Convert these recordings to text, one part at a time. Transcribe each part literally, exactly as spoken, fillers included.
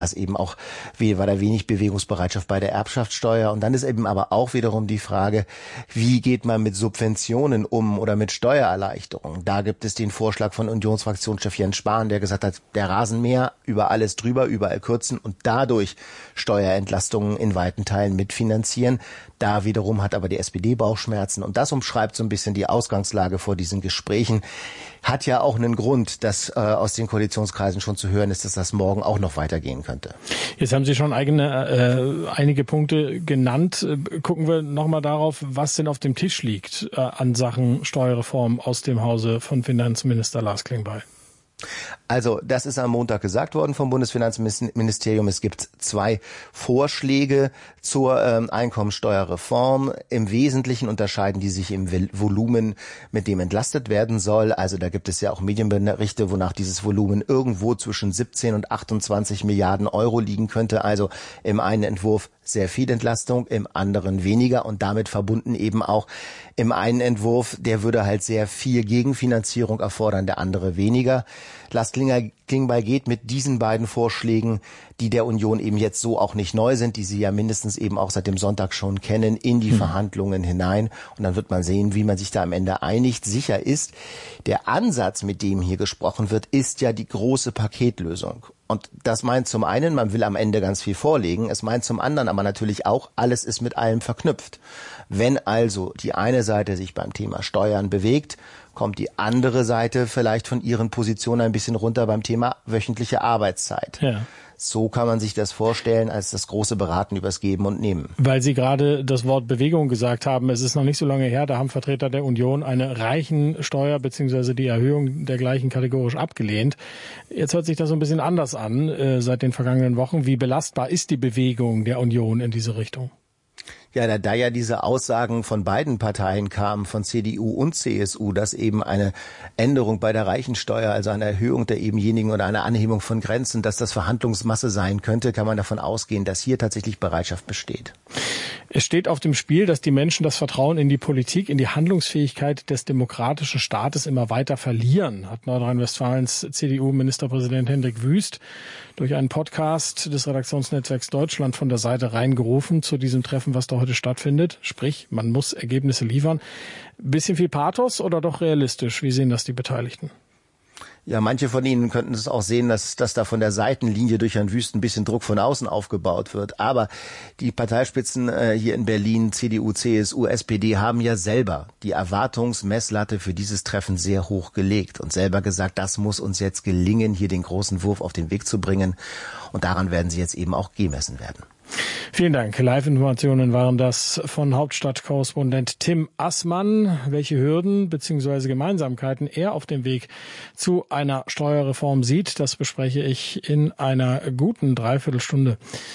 Also eben auch war da wenig Bewegungsbereitschaft bei der Erbschaftssteuer. Und dann ist eben aber auch wiederum die Frage, wie geht man mit Subventionen um oder mit Steuererleichterungen? Da gibt es den Vorschlag von Unionsfraktionschef Jens Spahn, der gesagt hat, der Rasenmäher über alles drüber, überall kürzen und dadurch Steuerentlastungen in weiten Teilen mitfinanzieren. Da wiederum hat aber die S P D Bauchschmerzen. Und das umschreibt so ein bisschen die Ausgangslage vor diesen Gesprächen. Hat ja auch einen Grund, dass äh, aus den Koalitionskreisen schon zu hören ist, dass das morgen auch noch weitergehen könnte. Jetzt haben Sie schon eigene, äh, einige Punkte genannt. Gucken wir nochmal darauf, was denn auf dem Tisch liegt äh, an Sachen Steuerreform aus dem Hause von Finanzminister Lars Klingbeil. Also, das ist am Montag gesagt worden vom Bundesfinanzministerium. Es gibt zwei Vorschläge zur ähm, Einkommensteuerreform. Im Wesentlichen unterscheiden die sich im Volumen, mit dem entlastet werden soll. Also da gibt es ja auch Medienberichte, wonach dieses Volumen irgendwo zwischen siebzehn und achtundzwanzig Milliarden Euro liegen könnte. Also im einen Entwurf sehr viel Entlastung, im anderen weniger und damit verbunden eben auch im einen Entwurf, der würde halt sehr viel Gegenfinanzierung erfordern, der andere weniger. Lars Klingbeil geht mit diesen beiden Vorschlägen, die der Union eben jetzt so auch nicht neu sind, die sie ja mindestens eben auch seit dem Sonntag schon kennen, in die hm. Verhandlungen hinein. Und dann wird man sehen, wie man sich da am Ende einigt. Sicher ist, der Ansatz, mit dem hier gesprochen wird, ist ja die große Paketlösung. Und das meint zum einen, man will am Ende ganz viel vorlegen. Es meint zum anderen aber natürlich auch, alles ist mit allem verknüpft. Wenn also die eine Seite sich beim Thema Steuern bewegt, kommt die andere Seite vielleicht von ihren Positionen ein bisschen runter beim Thema wöchentliche Arbeitszeit. Ja. So kann man sich das vorstellen als das große Beraten übers Geben und Nehmen. Weil Sie gerade das Wort Bewegung gesagt haben, es ist noch nicht so lange her, da haben Vertreter der Union eine Reichensteuer bzw. die Erhöhung der gleichen kategorisch abgelehnt. Jetzt hört sich das so ein bisschen anders an äh, seit den vergangenen Wochen. Wie belastbar ist die Bewegung der Union in diese Richtung? Ja, da, da ja diese Aussagen von beiden Parteien kamen, von C D U und C S U, dass eben eine Änderung bei der Reichensteuer, also eine Erhöhung der ebenjenigen oder eine Anhebung von Grenzen, dass das Verhandlungsmasse sein könnte, kann man davon ausgehen, dass hier tatsächlich Bereitschaft besteht. Es steht auf dem Spiel, dass die Menschen das Vertrauen in die Politik, in die Handlungsfähigkeit des demokratischen Staates immer weiter verlieren, hat Nordrhein-Westfalens C D U-Ministerpräsident Hendrik Wüst durch einen Podcast des Redaktionsnetzwerks Deutschland von der Seite reingerufen zu diesem Treffen, was da heute stattfindet. Sprich, man muss Ergebnisse liefern. Bisschen viel Pathos oder doch realistisch? Wie sehen das die Beteiligten? Ja, manche von Ihnen könnten es auch sehen, dass, dass da von der Seitenlinie durch Herrn Wüst ein bisschen Druck von außen aufgebaut wird. Aber die Parteispitzen äh, hier in Berlin, C D U, C S U, S P D, haben ja selber die Erwartungsmesslatte für dieses Treffen sehr hoch gelegt und selber gesagt, das muss uns jetzt gelingen, hier den großen Wurf auf den Weg zu bringen. Und daran werden sie jetzt eben auch gemessen werden. Vielen Dank. Live-Informationen waren das von Hauptstadtkorrespondent Tim Assmann. Welche Hürden bzw. Gemeinsamkeiten er auf dem Weg zu einer Steuerreform sieht, das bespreche ich in einer guten Dreiviertelstunde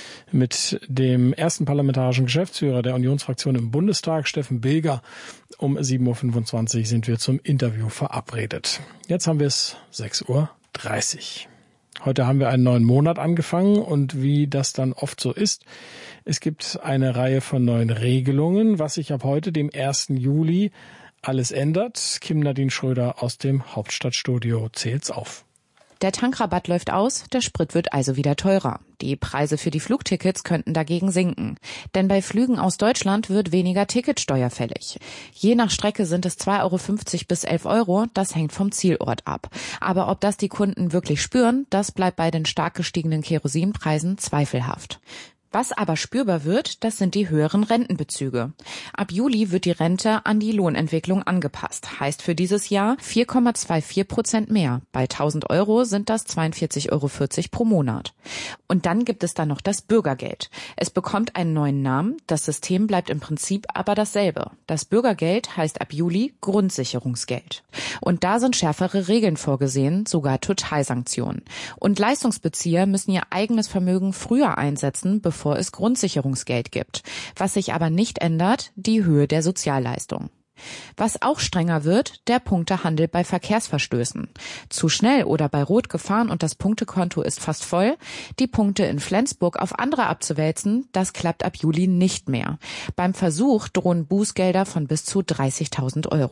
mit dem ersten parlamentarischen Geschäftsführer der Unionsfraktion im Bundestag, Steffen Bilger. Um sieben Uhr fünfundzwanzig sind wir zum Interview verabredet. Jetzt haben wir es sechs Uhr dreißig. Heute haben wir einen neuen Monat angefangen und wie das dann oft so ist, es gibt eine Reihe von neuen Regelungen, was sich ab heute, dem ersten Juli, alles ändert. Kim Nadine Schröder aus dem Hauptstadtstudio zählt's auf. Der Tankrabatt läuft aus, der Sprit wird also wieder teurer. Die Preise für die Flugtickets könnten dagegen sinken. Denn bei Flügen aus Deutschland wird weniger Ticketsteuer fällig. Je nach Strecke sind es zwei Euro fünfzig bis elf Euro, das hängt vom Zielort ab. Aber ob das die Kunden wirklich spüren, das bleibt bei den stark gestiegenen Kerosinpreisen zweifelhaft. Was aber spürbar wird, das sind die höheren Rentenbezüge. Ab Juli wird die Rente an die Lohnentwicklung angepasst. Heißt für dieses Jahr vier Komma vierundzwanzig Prozent mehr. Bei tausend Euro sind das zweiundvierzig Euro vierzig pro Monat. Und dann gibt es da noch das Bürgergeld. Es bekommt einen neuen Namen. Das System bleibt im Prinzip aber dasselbe. Das Bürgergeld heißt ab Juli Grundsicherungsgeld. Und da sind schärfere Regeln vorgesehen, sogar Totalsanktionen. Und Leistungsbezieher müssen ihr eigenes Vermögen früher einsetzen, bevor es Grundsicherungsgeld gibt. Was sich aber nicht ändert, die Höhe der Sozialleistung. Was auch strenger wird, der Punktehandel bei Verkehrsverstößen. Zu schnell oder bei Rot gefahren und das Punktekonto ist fast voll, die Punkte in Flensburg auf andere abzuwälzen, das klappt ab Juli nicht mehr. Beim Versuch drohen Bußgelder von bis zu dreißigtausend Euro.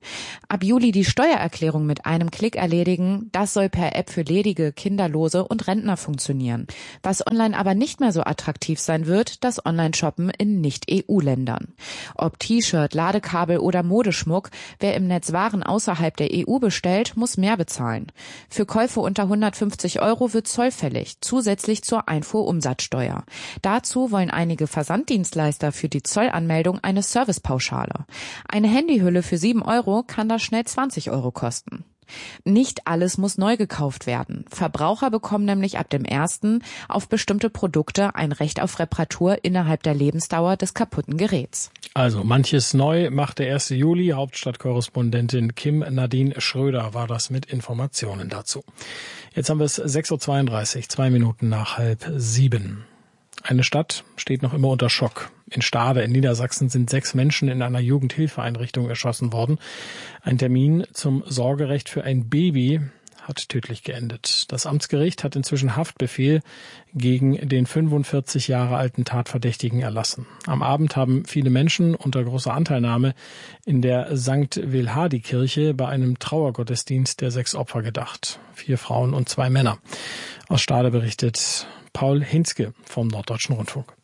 Ab Juli die Steuererklärung mit einem Klick erledigen, das soll per App für Ledige, Kinderlose und Rentner funktionieren. Was online aber nicht mehr so attraktiv sein wird, das Online-Shoppen in Nicht-E U-Ländern. Ob T-Shirt, Ladekabel oder Modeschmuck, wer im Netz Waren außerhalb der E U bestellt, muss mehr bezahlen. Für Käufe unter hundertfünfzig Euro wird Zoll fällig, zusätzlich zur Einfuhrumsatzsteuer. Dazu wollen einige Versanddienstleister für die Zollanmeldung eine Servicepauschale. Eine Handyhülle für sieben Euro kann da schnell zwanzig Euro kosten. Nicht alles muss neu gekauft werden. Verbraucher bekommen nämlich ab dem ersten auf bestimmte Produkte ein Recht auf Reparatur innerhalb der Lebensdauer des kaputten Geräts. Also manches neu macht der erste Juli. Hauptstadtkorrespondentin Kim Nadine Schröder war das mit Informationen dazu. Jetzt haben wir es sechs Uhr zweiunddreißig, zwei Minuten nach halb sieben. Eine Stadt steht noch immer unter Schock. In Stade in Niedersachsen sind sechs Menschen in einer Jugendhilfeeinrichtung erschossen worden. Ein Termin zum Sorgerecht für ein Baby hat tödlich geendet. Das Amtsgericht hat inzwischen Haftbefehl gegen den fünfundvierzig Jahre alten Tatverdächtigen erlassen. Am Abend haben viele Menschen unter großer Anteilnahme in der Sankt Wilhadi-Kirche bei einem Trauergottesdienst der sechs Opfer gedacht. Vier Frauen und zwei Männer. Aus Stade berichtet Paul Hinzke vom Norddeutschen Rundfunk.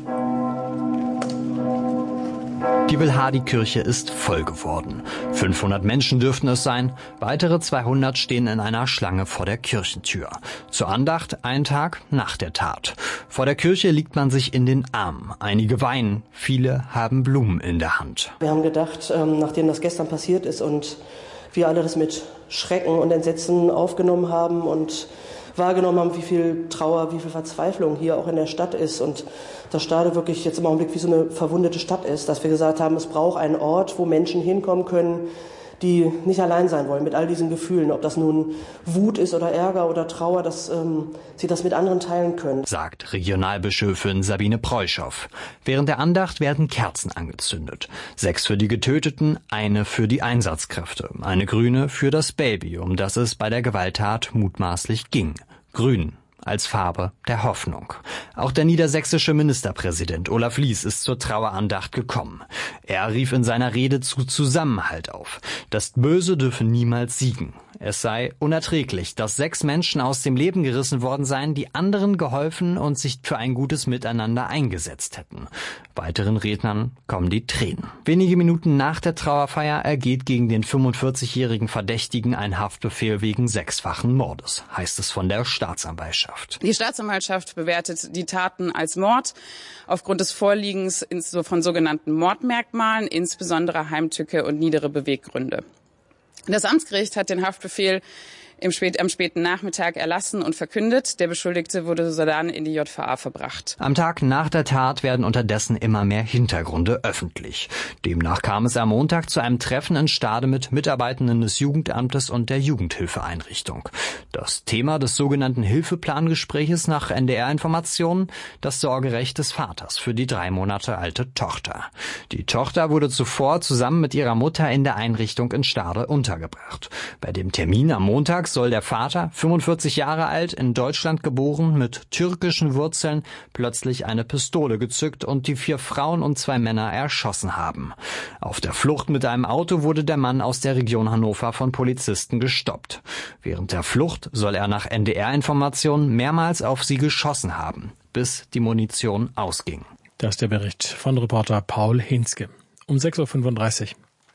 Die Wilhadi-Kirche ist voll geworden. fünfhundert Menschen dürften es sein. Weitere zweihundert stehen in einer Schlange vor der Kirchentür. Zur Andacht ein Tag nach der Tat. Vor der Kirche liegt man sich in den Armen. Einige weinen, viele haben Blumen in der Hand. Wir haben gedacht, nachdem das gestern passiert ist und wir alle das mit Schrecken und Entsetzen aufgenommen haben und wahrgenommen haben, wie viel Trauer, wie viel Verzweiflung hier auch in der Stadt ist und dass Stade wirklich jetzt im Augenblick wie so eine verwundete Stadt ist, dass wir gesagt haben, es braucht einen Ort, wo Menschen hinkommen können, die nicht allein sein wollen mit all diesen Gefühlen, ob das nun Wut ist oder Ärger oder Trauer, dass ähm, sie das mit anderen teilen können. Sagt Regionalbischöfin Sabine Preuschow. Während der Andacht werden Kerzen angezündet. Sechs für die Getöteten, eine für die Einsatzkräfte, eine grüne für das Baby, um das es bei der Gewalttat mutmaßlich ging. Grün als Farbe der Hoffnung. Auch der niedersächsische Ministerpräsident Olaf Lies ist zur Trauerandacht gekommen. Er rief in seiner Rede zu Zusammenhalt auf. Das Böse dürfe niemals siegen. Es sei unerträglich, dass sechs Menschen aus dem Leben gerissen worden seien, die anderen geholfen und sich für ein gutes Miteinander eingesetzt hätten. Weiteren Rednern kommen die Tränen. Wenige Minuten nach der Trauerfeier ergeht gegen den fünfundvierzigjährigen Verdächtigen ein Haftbefehl wegen sechsfachen Mordes, heißt es von der Staatsanwaltschaft. Die Staatsanwaltschaft bewertet die Taten als Mord aufgrund des Vorliegens von sogenannten Mordmerkmalen, insbesondere Heimtücke und niedere Beweggründe. Das Amtsgericht hat den Haftbefehl im spät, am späten Nachmittag erlassen und verkündet. Der Beschuldigte wurde sodann in die J V A verbracht. Am Tag nach der Tat werden unterdessen immer mehr Hintergründe öffentlich. Demnach kam es am Montag zu einem Treffen in Stade mit Mitarbeitenden des Jugendamtes und der Jugendhilfeeinrichtung. Das Thema des sogenannten Hilfeplangespräches nach N D R-Informationen, das Sorgerecht des Vaters für die drei Monate alte Tochter. Die Tochter wurde zuvor zusammen mit ihrer Mutter in der Einrichtung in Stade untergebracht. Bei dem Termin am Montag soll der Vater, fünfundvierzig Jahre alt, in Deutschland geboren, mit türkischen Wurzeln, plötzlich eine Pistole gezückt und die vier Frauen und zwei Männer erschossen haben. Auf der Flucht mit einem Auto wurde der Mann aus der Region Hannover von Polizisten gestoppt. Während der Flucht soll er nach N D R-Informationen mehrmals auf sie geschossen haben, bis die Munition ausging. Das ist der Bericht von Reporter Paul Hinzke. Um sechs Uhr fünfunddreißig.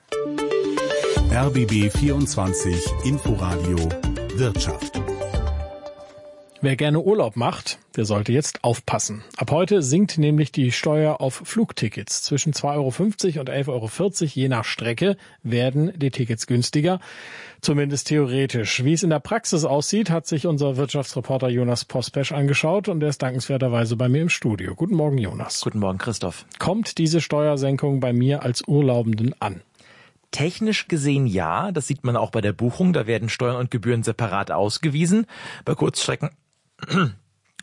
R B B vierundzwanzig Inforadio Wirtschaft. Wer gerne Urlaub macht, der sollte jetzt aufpassen. Ab heute sinkt nämlich die Steuer auf Flugtickets. Zwischen zwei Euro fünfzig und elf Euro vierzig je nach Strecke werden die Tickets günstiger. Zumindest theoretisch. Wie es in der Praxis aussieht, hat sich unser Wirtschaftsreporter Jonas Pospesch angeschaut und er ist dankenswerterweise bei mir im Studio. Guten Morgen, Jonas. Guten Morgen, Christoph. Kommt diese Steuersenkung bei mir als Urlaubenden an? Technisch gesehen ja, das sieht man auch bei der Buchung. Da werden Steuern und Gebühren separat ausgewiesen. Bei Kurzstrecken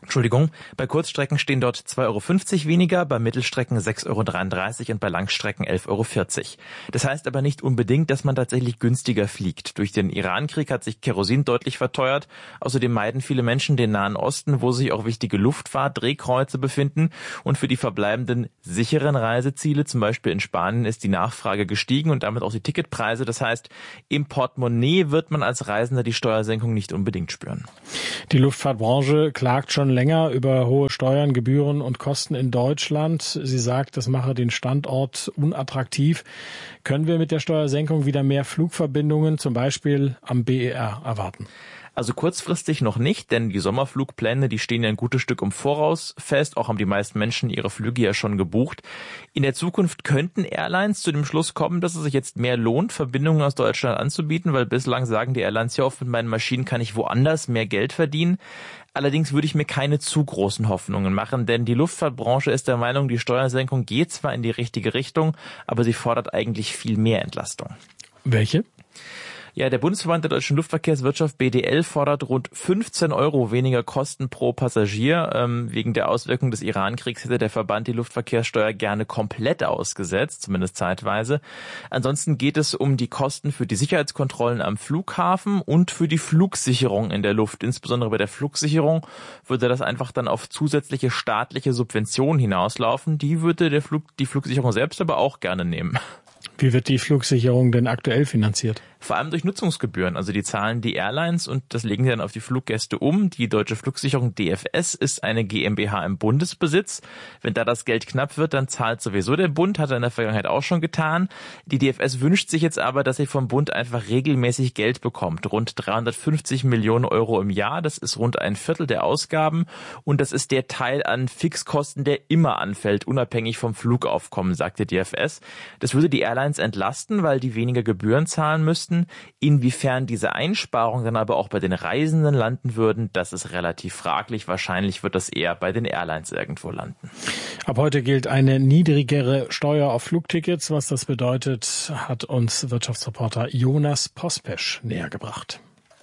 Entschuldigung, bei Kurzstrecken stehen dort zwei Euro fünfzig weniger, bei Mittelstrecken sechs Euro dreiunddreißig und bei Langstrecken elf Euro vierzig. Das heißt aber nicht unbedingt, dass man tatsächlich günstiger fliegt. Durch den Irankrieg hat sich Kerosin deutlich verteuert. Außerdem meiden viele Menschen den Nahen Osten, wo sich auch wichtige Luftfahrt-Drehkreuze befinden. Und für die verbleibenden sicheren Reiseziele, zum Beispiel in Spanien, ist die Nachfrage gestiegen und damit auch die Ticketpreise. Das heißt, im Portemonnaie wird man als Reisender die Steuersenkung nicht unbedingt spüren. Die Luftfahrtbranche klagt schon länger über hohe Steuern, Gebühren und Kosten in Deutschland. Sie sagt, das mache den Standort unattraktiv. Können wir mit der Steuersenkung wieder mehr Flugverbindungen, zum Beispiel am B E R, erwarten? Also kurzfristig noch nicht, denn die Sommerflugpläne, die stehen ja ein gutes Stück im Voraus fest. Auch haben die meisten Menschen ihre Flüge ja schon gebucht. In der Zukunft könnten Airlines zu dem Schluss kommen, dass es sich jetzt mehr lohnt, Verbindungen aus Deutschland anzubieten, weil bislang sagen die Airlines ja oft, mit meinen Maschinen kann ich woanders mehr Geld verdienen. Allerdings würde ich mir keine zu großen Hoffnungen machen, denn die Luftfahrtbranche ist der Meinung, die Steuersenkung geht zwar in die richtige Richtung, aber sie fordert eigentlich viel mehr Entlastung. Welche? Ja, der Bundesverband der deutschen Luftverkehrswirtschaft B D L fordert rund fünfzehn Euro weniger Kosten pro Passagier. Ähm, wegen der Auswirkungen des Irankriegs hätte der Verband die Luftverkehrssteuer gerne komplett ausgesetzt, zumindest zeitweise. Ansonsten geht es um die Kosten für die Sicherheitskontrollen am Flughafen und für die Flugsicherung in der Luft. Insbesondere bei der Flugsicherung würde das einfach dann auf zusätzliche staatliche Subventionen hinauslaufen. Die würde der Flug, die Flugsicherung selbst aber auch gerne nehmen. Wie wird die Flugsicherung denn aktuell finanziert? Vor allem durch Nutzungsgebühren. Also die zahlen die Airlines und das legen sie dann auf die Fluggäste um. Die Deutsche Flugsicherung D F S ist eine GmbH im Bundesbesitz. Wenn da das Geld knapp wird, dann zahlt sowieso der Bund, hat er in der Vergangenheit auch schon getan. Die D F S wünscht sich jetzt aber, dass sie vom Bund einfach regelmäßig Geld bekommt. Rund dreihundertfünfzig Millionen Euro im Jahr. Das ist rund ein Viertel der Ausgaben. Und das ist der Teil an Fixkosten, der immer anfällt, unabhängig vom Flugaufkommen, sagt die D F S. Das würde die Airlines entlasten, weil die weniger Gebühren zahlen müssten. Inwiefern diese Einsparungen dann aber auch bei den Reisenden landen würden, das ist relativ fraglich. Wahrscheinlich wird das eher bei den Airlines irgendwo landen. Ab heute gilt eine niedrigere Steuer auf Flugtickets. Was das bedeutet, hat uns Wirtschaftsreporter Jonas Pospesch näher gebracht.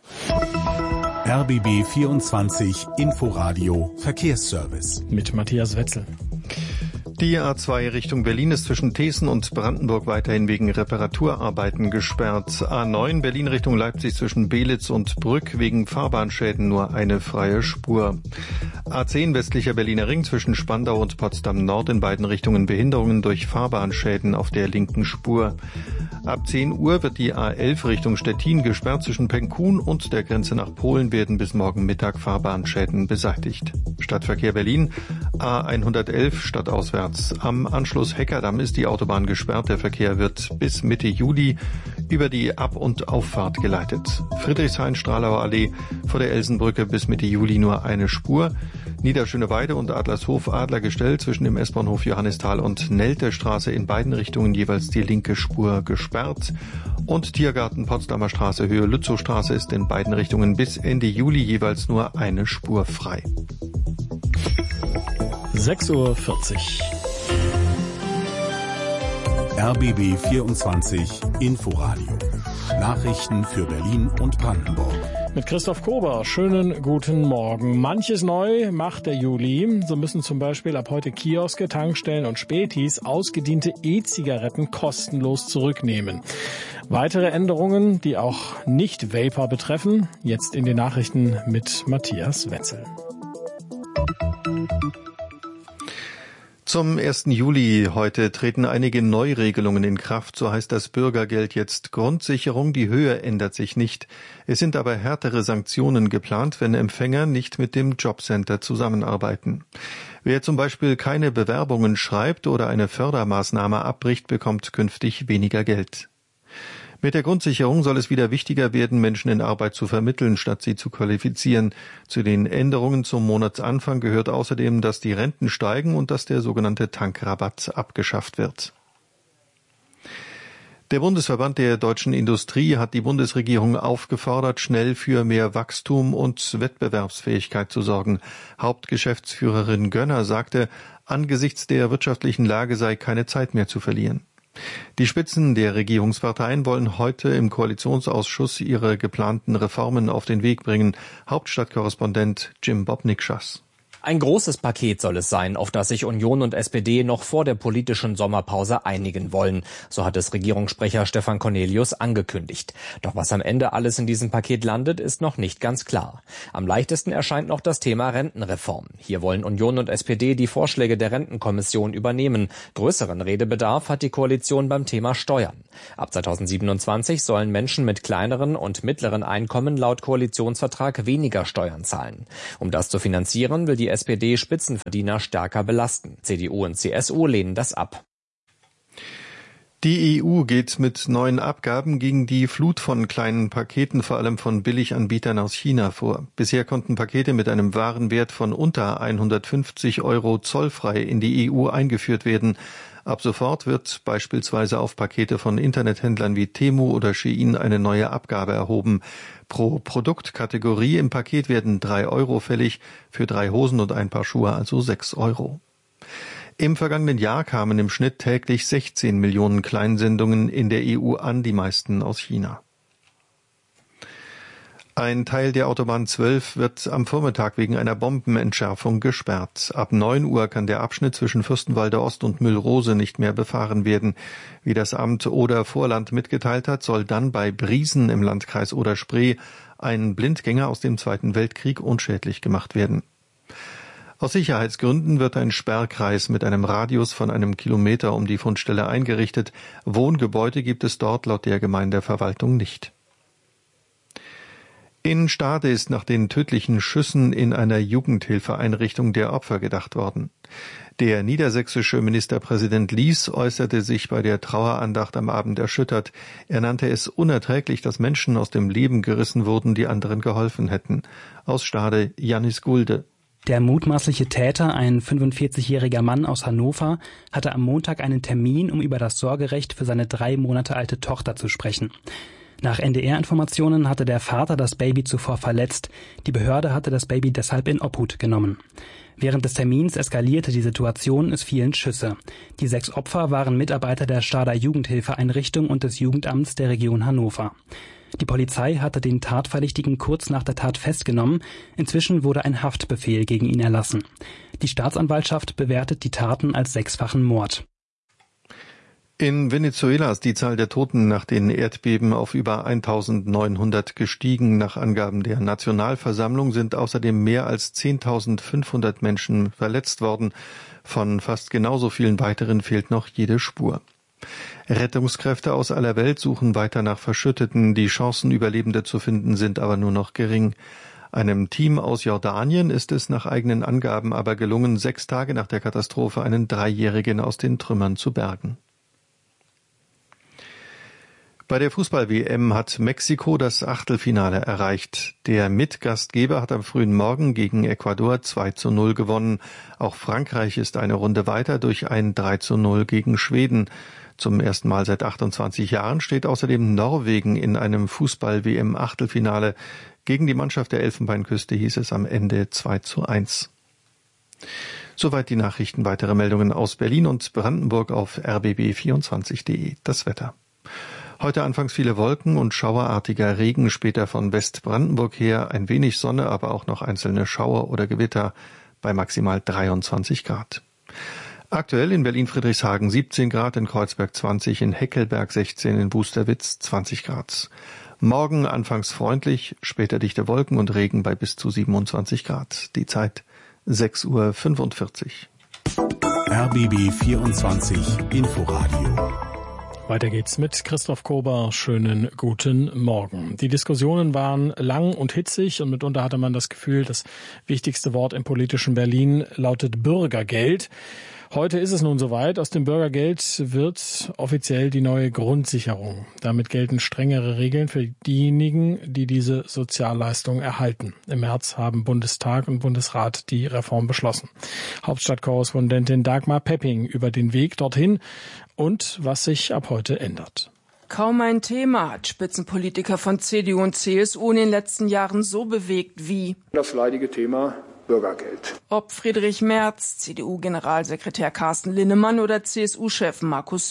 R B B vierundzwanzig Inforadio Verkehrsservice Mit Matthias Wetzel. Die A zwei Richtung Berlin ist zwischen Thesen und Brandenburg weiterhin wegen Reparaturarbeiten gesperrt. A neun Berlin Richtung Leipzig zwischen Belitz und Brück wegen Fahrbahnschäden nur eine freie Spur. A zehn westlicher Berliner Ring zwischen Spandau und Potsdam Nord in beiden Richtungen Behinderungen durch Fahrbahnschäden auf der linken Spur. Ab zehn Uhr wird die A elf Richtung Stettin gesperrt. Zwischen Penkun und der Grenze nach Polen werden bis morgen Mittag Fahrbahnschäden beseitigt. Stadtverkehr Berlin, A hundertelf stadtauswärts. Am Anschluss Heckerdamm ist die Autobahn gesperrt. Der Verkehr wird bis Mitte Juli über die Ab- und Auffahrt geleitet. Friedrichshain-Stralauer Allee vor der Elsenbrücke bis Mitte Juli nur eine Spur. Niederschöneweide und Adlershof Adlergestell zwischen dem S-Bahnhof Johannisthal und Neltestraße in beiden Richtungen jeweils die linke Spur gesperrt. Und Tiergarten Potsdamer Straße Höhe Lützowstraße ist in beiden Richtungen bis Ende Juli jeweils nur eine Spur frei. sechs Uhr vierzig. R B B vierundzwanzig Inforadio. Nachrichten für Berlin und Brandenburg. Mit Christoph Kober. Schönen guten Morgen. Manches neu macht der Juli. So müssen zum Beispiel ab heute Kioske, Tankstellen und Spätis ausgediente E-Zigaretten kostenlos zurücknehmen. Weitere Änderungen, die auch nicht Vapor betreffen, jetzt in den Nachrichten mit Matthias Wetzel. Zum ersten Juli heute treten einige Neuregelungen in Kraft. So heißt das Bürgergeld jetzt Grundsicherung. Die Höhe ändert sich nicht. Es sind aber härtere Sanktionen geplant, wenn Empfänger nicht mit dem Jobcenter zusammenarbeiten. Wer zum Beispiel keine Bewerbungen schreibt oder eine Fördermaßnahme abbricht, bekommt künftig weniger Geld. Mit der Grundsicherung soll es wieder wichtiger werden, Menschen in Arbeit zu vermitteln, statt sie zu qualifizieren. Zu den Änderungen zum Monatsanfang gehört außerdem, dass die Renten steigen und dass der sogenannte Tankrabatt abgeschafft wird. Der Bundesverband der deutschen Industrie hat die Bundesregierung aufgefordert, schnell für mehr Wachstum und Wettbewerbsfähigkeit zu sorgen. Hauptgeschäftsführerin Gönner sagte, angesichts der wirtschaftlichen Lage sei keine Zeit mehr zu verlieren. Die Spitzen der Regierungsparteien wollen heute im Koalitionsausschuss ihre geplanten Reformen auf den Weg bringen. Hauptstadtkorrespondent Jim Bobnick-Schass. Ein großes Paket soll es sein, auf das sich Union und S P D noch vor der politischen Sommerpause einigen wollen. So hat es Regierungssprecher Stefan Cornelius angekündigt. Doch was am Ende alles in diesem Paket landet, ist noch nicht ganz klar. Am leichtesten erscheint noch das Thema Rentenreform. Hier wollen Union und S P D die Vorschläge der Rentenkommission übernehmen. Größeren Redebedarf hat die Koalition beim Thema Steuern. Ab zweitausendsiebenundzwanzig sollen Menschen mit kleineren und mittleren Einkommen laut Koalitionsvertrag weniger Steuern zahlen. Um das zu finanzieren, will die S P D Spitzenverdiener stärker belasten. C D U und C S U lehnen das ab. Die E U geht mit neuen Abgaben gegen die Flut von kleinen Paketen, vor allem von Billiganbietern aus China, vor. Bisher konnten Pakete mit einem Warenwert von unter hundertfünfzig Euro zollfrei in die E U eingeführt werden. Ab sofort wird beispielsweise auf Pakete von Internethändlern wie Temu oder Shein eine neue Abgabe erhoben. Pro Produktkategorie im Paket werden drei Euro fällig, für drei Hosen und ein Paar Schuhe also sechs Euro. Im vergangenen Jahr kamen im Schnitt täglich sechzehn Millionen Kleinsendungen in der E U an, die meisten aus China. Ein Teil der Autobahn zwölf wird am Vormittag wegen einer Bombenentschärfung gesperrt. Ab neun Uhr kann der Abschnitt zwischen Fürstenwalde Ost und Müllrose nicht mehr befahren werden. Wie das Amt Oder-Vorland mitgeteilt hat, soll dann bei Briesen im Landkreis Oder-Spree ein Blindgänger aus dem Zweiten Weltkrieg unschädlich gemacht werden. Aus Sicherheitsgründen wird ein Sperrkreis mit einem Radius von einem Kilometer um die Fundstelle eingerichtet. Wohngebäude gibt es dort laut der Gemeindeverwaltung nicht. In Stade ist nach den tödlichen Schüssen in einer Jugendhilfeeinrichtung der Opfer gedacht worden. Der niedersächsische Ministerpräsident Lies äußerte sich bei der Trauerandacht am Abend erschüttert. Er nannte es unerträglich, dass Menschen aus dem Leben gerissen wurden, die anderen geholfen hätten. Aus Stade Janis Gulde. Der mutmaßliche Täter, ein fünfundvierzigjähriger Mann aus Hannover, hatte am Montag einen Termin, um über das Sorgerecht für seine drei Monate alte Tochter zu sprechen. Nach N D R-Informationen hatte der Vater das Baby zuvor verletzt. Die Behörde hatte das Baby deshalb in Obhut genommen. Während des Termins eskalierte die Situation, es fielen Schüsse. Die sechs Opfer waren Mitarbeiter der Stader Jugendhilfeeinrichtung und des Jugendamts der Region Hannover. Die Polizei hatte den Tatverdächtigen kurz nach der Tat festgenommen. Inzwischen wurde ein Haftbefehl gegen ihn erlassen. Die Staatsanwaltschaft bewertet die Taten als sechsfachen Mord. In Venezuela ist die Zahl der Toten nach den Erdbeben auf über eintausendneunhundert gestiegen. Nach Angaben der Nationalversammlung sind außerdem mehr als zehntausendfünfhundert Menschen verletzt worden. Von fast genauso vielen weiteren fehlt noch jede Spur. Rettungskräfte aus aller Welt suchen weiter nach Verschütteten. Die Chancen, Überlebende zu finden, sind aber nur noch gering. Einem Team aus Jordanien ist es nach eigenen Angaben aber gelungen, sechs Tage nach der Katastrophe einen Dreijährigen aus den Trümmern zu bergen. Bei der Fußball-W M hat Mexiko das Achtelfinale erreicht. Der Mitgastgeber hat am frühen Morgen gegen Ecuador zwei zu null gewonnen. Auch Frankreich ist eine Runde weiter durch ein drei zu null gegen Schweden. Zum ersten Mal seit achtundzwanzig Jahren steht außerdem Norwegen in einem Fußball-W M-Achtelfinale. Gegen die Mannschaft der Elfenbeinküste hieß es am Ende zwei zu eins. Soweit die Nachrichten. Weitere Meldungen aus Berlin und Brandenburg auf r b b vierundzwanzig punkt de. Das Wetter. Heute anfangs viele Wolken und schauerartiger Regen, später von Westbrandenburg her ein wenig Sonne, aber auch noch einzelne Schauer oder Gewitter bei maximal dreiundzwanzig Grad. Aktuell in Berlin-Friedrichshagen siebzehn Grad, in Kreuzberg zwanzig, in Heckelberg sechzehn, in Busterwitz zwanzig Grad. Morgen anfangs freundlich, später dichte Wolken und Regen bei bis zu siebenundzwanzig Grad. Die Zeit sechs Uhr fünfundvierzig. R B B vierundzwanzig Inforadio. Weiter geht's mit Christoph Kober. Schönen guten Morgen. Die Diskussionen waren lang und hitzig und mitunter hatte man das Gefühl, das wichtigste Wort im politischen Berlin lautet Bürgergeld. Heute ist es nun soweit. Aus dem Bürgergeld wird offiziell die neue Grundsicherung. Damit gelten strengere Regeln für diejenigen, die diese Sozialleistung erhalten. Im März haben Bundestag und Bundesrat die Reform beschlossen. Hauptstadtkorrespondentin Dagmar Pepping über den Weg dorthin und was sich ab heute ändert. Kaum ein Thema hat Spitzenpolitiker von C D U und C S U in den letzten Jahren so bewegt wie das leidige Thema Bürgergeld. Ob Friedrich Merz, C D U-Generalsekretär Carsten Linnemann oder C S U-Chef Markus Söder.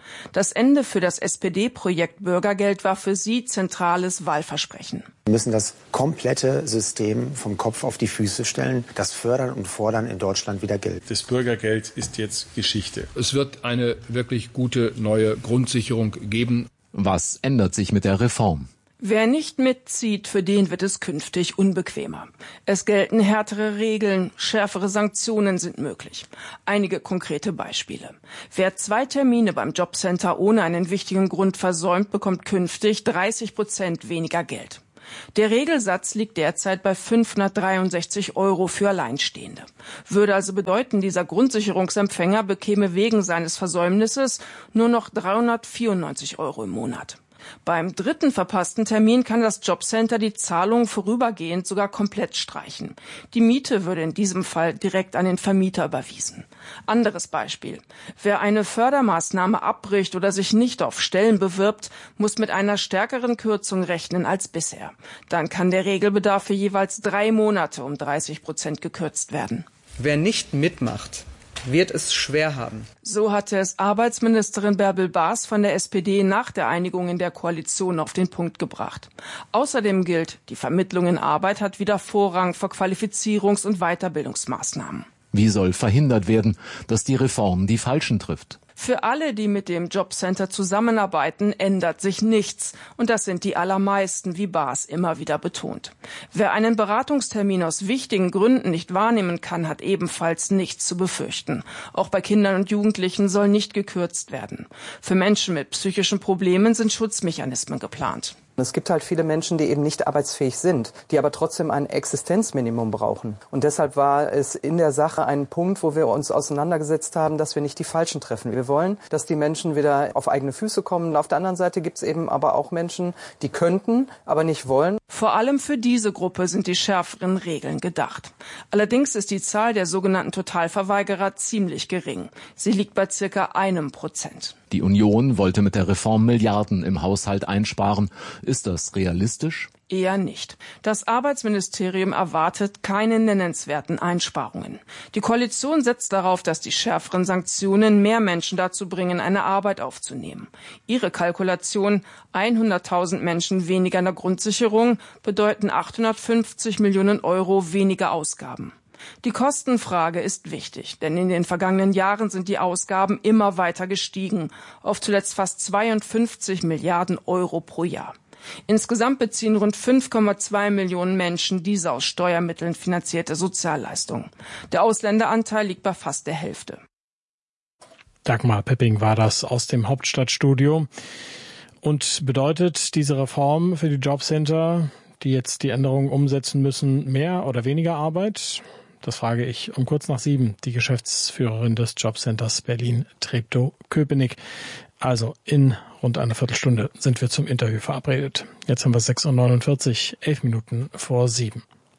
Das Ende für das S P D-Projekt Bürgergeld war für sie zentrales Wahlversprechen. Wir müssen das komplette System vom Kopf auf die Füße stellen. Das Fördern und Fordern in Deutschland wieder gilt. Das Bürgergeld ist jetzt Geschichte. Es wird eine wirklich gute neue Grundsicherung geben. Was ändert sich mit der Reform? Wer nicht mitzieht, für den wird es künftig unbequemer. Es gelten härtere Regeln, schärfere Sanktionen sind möglich. Einige konkrete Beispiele. Wer zwei Termine beim Jobcenter ohne einen wichtigen Grund versäumt, bekommt künftig dreißig Prozent weniger Geld. Der Regelsatz liegt derzeit bei fünfhundertdreiundsechzig Euro für Alleinstehende. Würde also bedeuten, dieser Grundsicherungsempfänger bekäme wegen seines Versäumnisses nur noch dreihundertvierundneunzig Euro im Monat. Beim dritten verpassten Termin kann das Jobcenter die Zahlung vorübergehend sogar komplett streichen. Die Miete würde in diesem Fall direkt an den Vermieter überwiesen. Anderes Beispiel. Wer eine Fördermaßnahme abbricht oder sich nicht auf Stellen bewirbt, muss mit einer stärkeren Kürzung rechnen als bisher. Dann kann der Regelbedarf für jeweils drei Monate um dreißig Prozent gekürzt werden. Wer nicht mitmacht, wird es schwer haben. So hatte es Arbeitsministerin Bärbel Baas von der S P D nach der Einigung in der Koalition auf den Punkt gebracht. Außerdem gilt, die Vermittlung in Arbeit hat wieder Vorrang vor Qualifizierungs- und Weiterbildungsmaßnahmen. Wie soll verhindert werden, dass die Reform die Falschen trifft? Für alle, die mit dem Jobcenter zusammenarbeiten, ändert sich nichts. Und das sind die allermeisten, wie Baas immer wieder betont. Wer einen Beratungstermin aus wichtigen Gründen nicht wahrnehmen kann, hat ebenfalls nichts zu befürchten. Auch bei Kindern und Jugendlichen soll nicht gekürzt werden. Für Menschen mit psychischen Problemen sind Schutzmechanismen geplant. Es gibt halt viele Menschen, die eben nicht arbeitsfähig sind, die aber trotzdem ein Existenzminimum brauchen. Und deshalb war es in der Sache ein Punkt, wo wir uns auseinandergesetzt haben, dass wir nicht die Falschen treffen. Wir wollen, dass die Menschen wieder auf eigene Füße kommen. Und auf der anderen Seite gibt es eben aber auch Menschen, die könnten, aber nicht wollen. Vor allem für diese Gruppe sind die schärferen Regeln gedacht. Allerdings ist die Zahl der sogenannten Totalverweigerer ziemlich gering. Sie liegt bei circa einem Prozent. Die Union wollte mit der Reform Milliarden im Haushalt einsparen. Ist das realistisch? Eher nicht. Das Arbeitsministerium erwartet keine nennenswerten Einsparungen. Die Koalition setzt darauf, dass die schärferen Sanktionen mehr Menschen dazu bringen, eine Arbeit aufzunehmen. Ihre Kalkulation, hunderttausend Menschen weniger in der Grundsicherung, bedeuten achthundertfünfzig Millionen Euro weniger Ausgaben. Die Kostenfrage ist wichtig, denn in den vergangenen Jahren sind die Ausgaben immer weiter gestiegen, auf zuletzt fast zweiundfünfzig Milliarden Euro pro Jahr. Insgesamt beziehen rund fünf Komma zwei Millionen Menschen diese aus Steuermitteln finanzierte Sozialleistung. Der Ausländeranteil liegt bei fast der Hälfte. Dagmar Pepping war das aus dem Hauptstadtstudio. Und bedeutet diese Reform für die Jobcenter, die jetzt die Änderungen umsetzen müssen, mehr oder weniger Arbeit? Das frage ich um kurz nach sieben die Geschäftsführerin des Jobcenters Berlin-Treptow-Köpenick. Also in rund einer Viertelstunde sind wir zum Interview verabredet. Jetzt haben wir sechs Uhr neunundvierzig, elf Minuten vor sieben.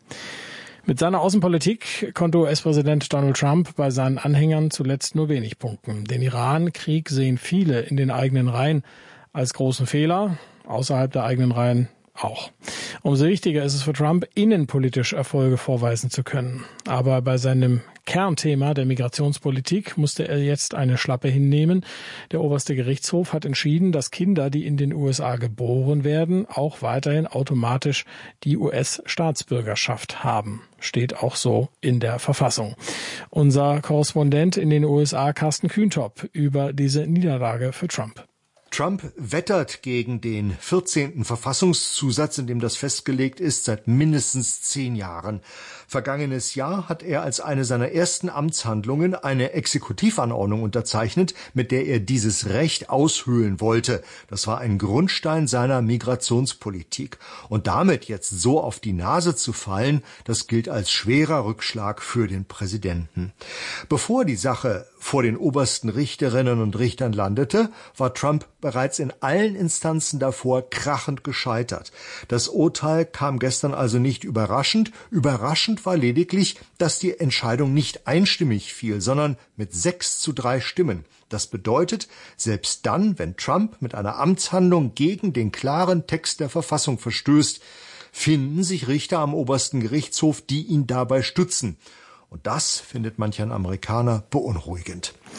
Mit seiner Außenpolitik konnte U S-Präsident Donald Trump bei seinen Anhängern zuletzt nur wenig punkten. Den Iran-Krieg sehen viele in den eigenen Reihen als großen Fehler, außerhalb der eigenen Reihen auch. Umso wichtiger ist es für Trump, innenpolitisch Erfolge vorweisen zu können. Aber bei seinem Kernthema der Migrationspolitik musste er jetzt eine Schlappe hinnehmen. Der oberste Gerichtshof hat entschieden, dass Kinder, die in den U S A geboren werden, auch weiterhin automatisch die U S-Staatsbürgerschaft haben. Steht auch so in der Verfassung. Unser Korrespondent in den U S A, Carsten Kühntop, über diese Niederlage für Trump. Trump wettert gegen den vierzehnten Verfassungszusatz, in dem das festgelegt ist, seit mindestens zehn Jahren. Vergangenes Jahr hat er als eine seiner ersten Amtshandlungen eine Exekutivanordnung unterzeichnet, mit der er dieses Recht aushöhlen wollte. Das war ein Grundstein seiner Migrationspolitik. Und damit jetzt so auf die Nase zu fallen, das gilt als schwerer Rückschlag für den Präsidenten. Bevor die Sache vor den obersten Richterinnen und Richtern landete, war Trump bereits in allen Instanzen davor krachend gescheitert. Das Urteil kam gestern also nicht überraschend. Überraschend war lediglich, dass die Entscheidung nicht einstimmig fiel, sondern mit sechs zu drei Stimmen. Das bedeutet, selbst dann, wenn Trump mit einer Amtshandlung gegen den klaren Text der Verfassung verstößt, finden sich Richter am obersten Gerichtshof, die ihn dabei stützen. Und das findet manch ein Amerikaner beunruhigend.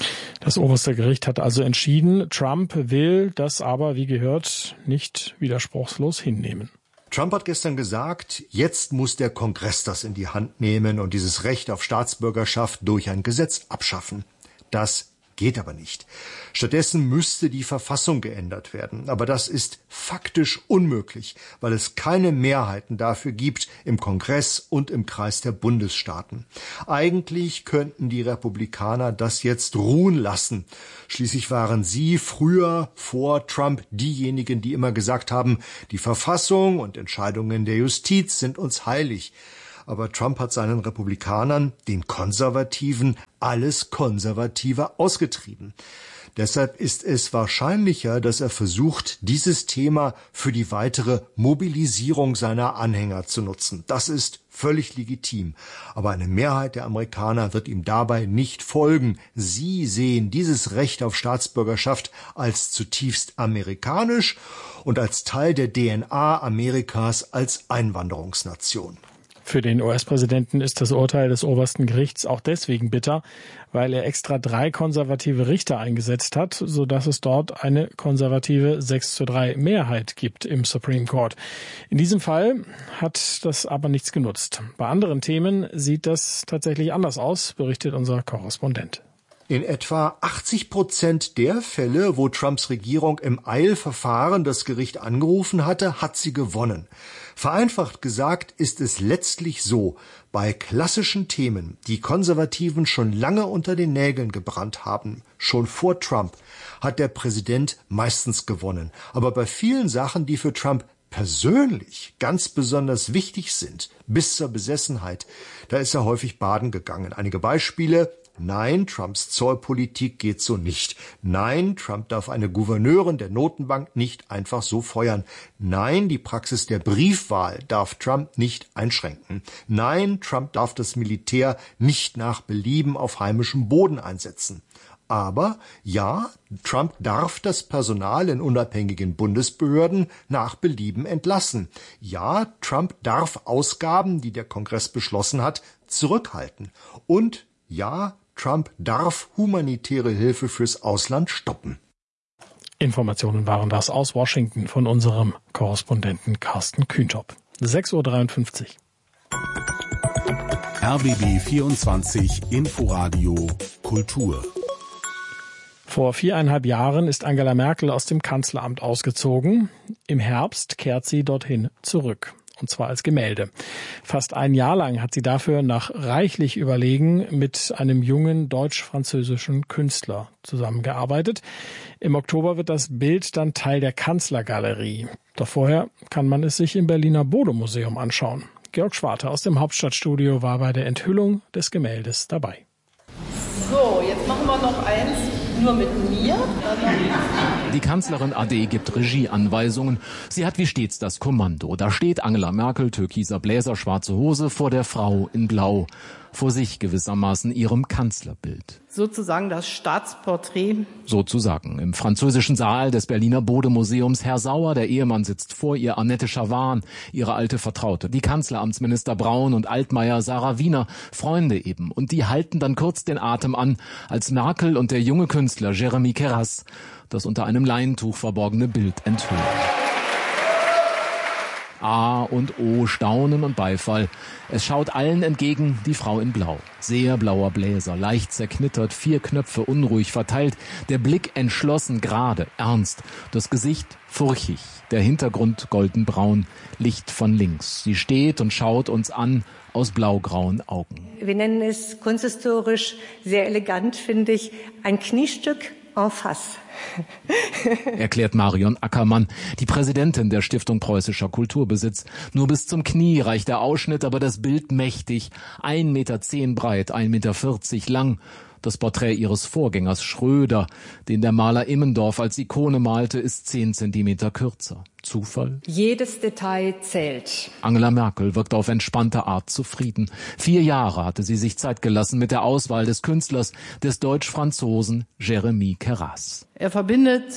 Das oberste Gericht hat also entschieden, Trump will das aber, wie gehört, nicht widerspruchslos hinnehmen. Trump hat gestern gesagt, jetzt muss der Kongress das in die Hand nehmen und dieses Recht auf Staatsbürgerschaft durch ein Gesetz abschaffen. Das geht aber nicht. Stattdessen müsste die Verfassung geändert werden. Aber das ist faktisch unmöglich, weil es keine Mehrheiten dafür gibt im Kongress und im Kreis der Bundesstaaten. Eigentlich könnten die Republikaner das jetzt ruhen lassen. Schließlich waren sie früher vor Trump diejenigen, die immer gesagt haben, die Verfassung und Entscheidungen der Justiz sind uns heilig. Aber Trump hat seinen Republikanern, den Konservativen, alles Konservative ausgetrieben. Deshalb ist es wahrscheinlicher, dass er versucht, dieses Thema für die weitere Mobilisierung seiner Anhänger zu nutzen. Das ist völlig legitim. Aber eine Mehrheit der Amerikaner wird ihm dabei nicht folgen. Sie sehen dieses Recht auf Staatsbürgerschaft als zutiefst amerikanisch und als Teil der D N A Amerikas als Einwanderungsnation. Für den U S-Präsidenten ist das Urteil des obersten Gerichts auch deswegen bitter, weil er extra drei konservative Richter eingesetzt hat, sodass es dort eine konservative sechs zu drei Mehrheit gibt im Supreme Court. In diesem Fall hat das aber nichts genutzt. Bei anderen Themen sieht das tatsächlich anders aus, berichtet unser Korrespondent. In etwa achtzig Prozent der Fälle, wo Trumps Regierung im Eilverfahren das Gericht angerufen hatte, hat sie gewonnen. Vereinfacht gesagt ist es letztlich so, bei klassischen Themen, die Konservativen schon lange unter den Nägeln gebrannt haben, schon vor Trump, hat der Präsident meistens gewonnen. Aber bei vielen Sachen, die für Trump persönlich ganz besonders wichtig sind, bis zur Besessenheit, da ist er häufig baden gegangen. Einige Beispiele: Nein, Trumps Zollpolitik geht so nicht. Nein, Trump darf eine Gouverneurin der Notenbank nicht einfach so feuern. Nein, die Praxis der Briefwahl darf Trump nicht einschränken. Nein, Trump darf das Militär nicht nach Belieben auf heimischem Boden einsetzen. Aber ja, Trump darf das Personal in unabhängigen Bundesbehörden nach Belieben entlassen. Ja, Trump darf Ausgaben, die der Kongress beschlossen hat, zurückhalten. Und ja, Trump darf humanitäre Hilfe fürs Ausland stoppen. Informationen waren das aus Washington von unserem Korrespondenten Carsten Kühntop. sechs Uhr dreiundfünfzig. R B B vierundzwanzig Inforadio Kultur. Vor viereinhalb Jahren ist Angela Merkel aus dem Kanzleramt ausgezogen. Im Herbst kehrt sie dorthin zurück. Und zwar als Gemälde. Fast ein Jahr lang hat sie dafür nach reichlich Überlegen mit einem jungen deutsch-französischen Künstler zusammengearbeitet. Im Oktober wird das Bild dann Teil der Kanzlergalerie. Doch vorher kann man es sich im Berliner Bode-Museum anschauen. Georg Schwarte aus dem Hauptstadtstudio war bei der Enthüllung des Gemäldes dabei. So, jetzt machen wir noch eins. Nur mit mir. Die Kanzlerin A D gibt Regieanweisungen. Sie hat wie stets das Kommando. Da steht Angela Merkel, türkiser Bläser, schwarze Hose, vor der Frau in Blau. Vor sich gewissermaßen ihrem Kanzlerbild. Sozusagen das Staatsporträt. Sozusagen. Im französischen Saal des Berliner Bode-Museums. Herr Sauer, der Ehemann, sitzt vor ihr. Annette Schawan, ihre alte Vertraute. Die Kanzleramtsminister Braun und Altmaier, Sarah Wiener, Freunde eben. Und die halten dann kurz den Atem an, als Merkel und der junge Künstler Jeremy Keras das unter einem Leintuch verborgene Bild enthüllen. A und O, Staunen und Beifall. Es schaut allen entgegen die Frau in Blau. Sehr blauer Bläser, leicht zerknittert, vier Knöpfe unruhig verteilt, der Blick entschlossen, gerade, ernst, das Gesicht furchig, der Hintergrund goldenbraun, Licht von links. Sie steht und schaut uns an aus blaugrauen Augen. Wir nennen es kunsthistorisch sehr elegant, finde ich, ein Kniestück en face. Erklärt Marion Ackermann, die Präsidentin der Stiftung Preußischer Kulturbesitz. Nur bis zum Knie reicht der Ausschnitt, aber das Bild mächtig. ein Meter zehn breit, ein Meter vierzig lang. Das Porträt ihres Vorgängers Schröder, den der Maler Immendorf als Ikone malte, ist zehn Zentimeter kürzer. Zufall? Jedes Detail zählt. Angela Merkel wirkt auf entspannte Art zufrieden. Vier Jahre hatte sie sich Zeit gelassen mit der Auswahl des Künstlers, des Deutsch-Franzosen Jeremy Keras. Er verbindet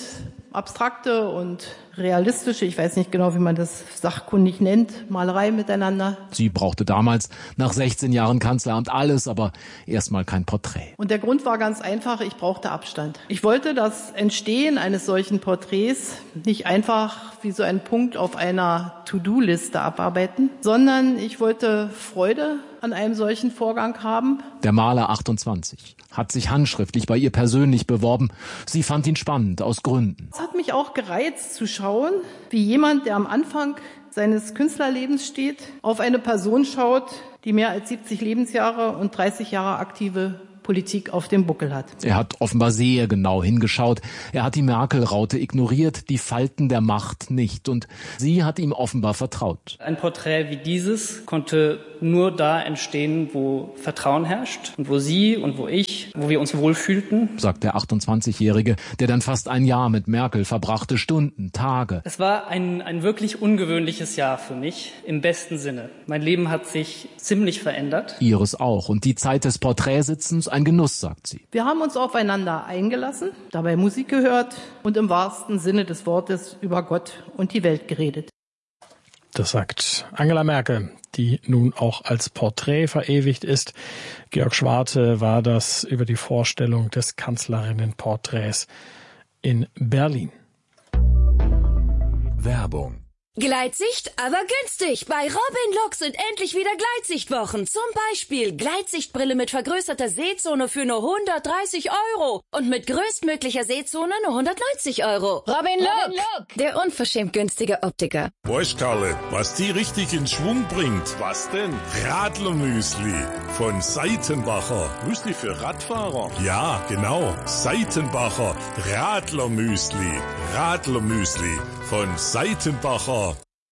abstrakte und realistische, ich weiß nicht genau, wie man das sachkundig nennt, Malerei miteinander. Sie brauchte damals nach sechzehn Jahren Kanzleramt alles, aber erstmal kein Porträt. Und der Grund war ganz einfach, ich brauchte Abstand. Ich wollte das Entstehen eines solchen Porträts nicht einfach wie so ein Punkt auf einer To-Do-Liste abarbeiten, sondern ich wollte Freude an einem solchen Vorgang haben. Der Maler achtundzwanzig hat sich handschriftlich bei ihr persönlich beworben. Sie fand ihn spannend, aus Gründen. Es hat mich auch gereizt zu schauen, wie jemand, der am Anfang seines Künstlerlebens steht, auf eine Person schaut, die mehr als siebzig Lebensjahre und dreißig Jahre aktive Politik auf dem Buckel hat. Er hat offenbar sehr genau hingeschaut. Er hat die Merkel-Raute ignoriert, die Falten der Macht nicht. Und sie hat ihm offenbar vertraut. Ein Porträt wie dieses konnte nur da entstehen, wo Vertrauen herrscht und wo Sie und wo ich, wo wir uns wohlfühlten, sagt der achtundzwanzigjährige, der dann fast ein Jahr mit Merkel verbrachte, Stunden, Tage. Es war ein, ein wirklich ungewöhnliches Jahr für mich, im besten Sinne. Mein Leben hat sich ziemlich verändert. Ihres auch. Und die Zeit des Porträtsitzens ein Genuss, sagt sie. Wir haben uns aufeinander eingelassen, dabei Musik gehört und im wahrsten Sinne des Wortes über Gott und die Welt geredet. Das sagt Angela Merkel, die nun auch als Porträt verewigt ist. Georg Schwarte war das über die Vorstellung des Kanzlerinnenporträts in Berlin. Werbung. Gleitsicht, aber günstig. Bei Robin Look sind endlich wieder Gleitsichtwochen. Zum Beispiel Gleitsichtbrille mit vergrößerter Sehzone für nur hundertdreißig Euro. Und mit größtmöglicher Sehzone nur hundertneunzig Euro. Robin Look, Look. Der unverschämt günstige Optiker. Bosch, Karle, was die richtig in Schwung bringt. Was denn? Radlermüsli von Seitenbacher. Müsli für Radfahrer? Ja, genau. Seitenbacher Radlermüsli. Radlermüsli von Seitenbacher.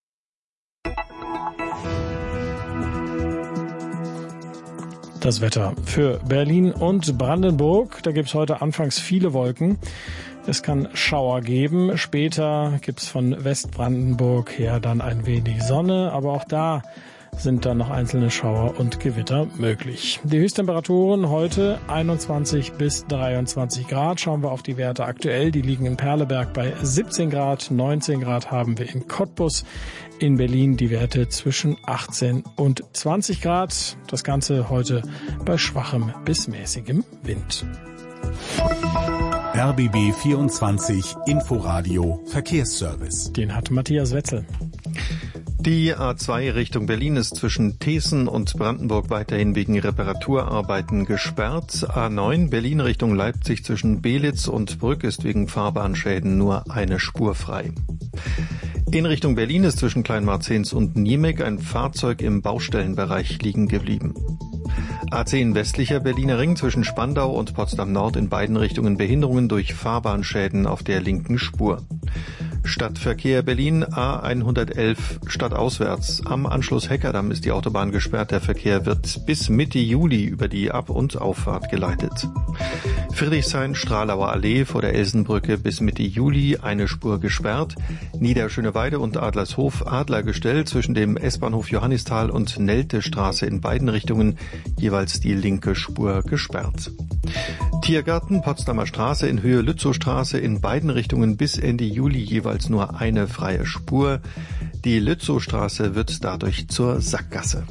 Das Wetter für Berlin und Brandenburg. Da gibt es heute anfangs viele Wolken. Es kann Schauer geben. Später gibt es von Westbrandenburg her dann ein wenig Sonne. Aber auch da sind dann noch einzelne Schauer und Gewitter möglich. Die Höchsttemperaturen heute einundzwanzig bis dreiundzwanzig Grad. Schauen wir auf die Werte aktuell. Die liegen in Perleberg bei siebzehn Grad. neunzehn Grad haben wir in Cottbus. In Berlin die Werte zwischen achtzehn und zwanzig Grad. Das Ganze heute bei schwachem bis mäßigem Wind. R B B vierundzwanzig Inforadio Verkehrsservice. Den hat Matthias Wetzel. Die A zwei Richtung Berlin ist zwischen Thesen und Brandenburg weiterhin wegen Reparaturarbeiten gesperrt. A neun Berlin Richtung Leipzig zwischen Belitz und Brück ist wegen Fahrbahnschäden nur eine Spur frei. In Richtung Berlin ist zwischen Kleinmarzens und Niemek ein Fahrzeug im Baustellenbereich liegen geblieben. A zehn westlicher Berliner Ring zwischen Spandau und Potsdam Nord in beiden Richtungen Behinderungen durch Fahrbahnschäden auf der linken Spur. Stadtverkehr Berlin A hundertelf stadtauswärts. Am Anschluss Heckerdamm ist die Autobahn gesperrt. Der Verkehr wird bis Mitte Juli über die Ab- und Auffahrt geleitet. Friedrichshain-Stralauer Allee vor der Elsenbrücke bis Mitte Juli eine Spur gesperrt. Niederschöneweide und Adlershof Adlergestell zwischen dem S-Bahnhof Johannisthal und Neltestraße in beiden Richtungen jeweils die linke Spur gesperrt. Tiergarten Potsdamer Straße in Höhe Lützowstraße in beiden Richtungen bis Ende Juli jeweils nur eine freie Spur. Die Lützowstraße wird dadurch zur Sackgasse.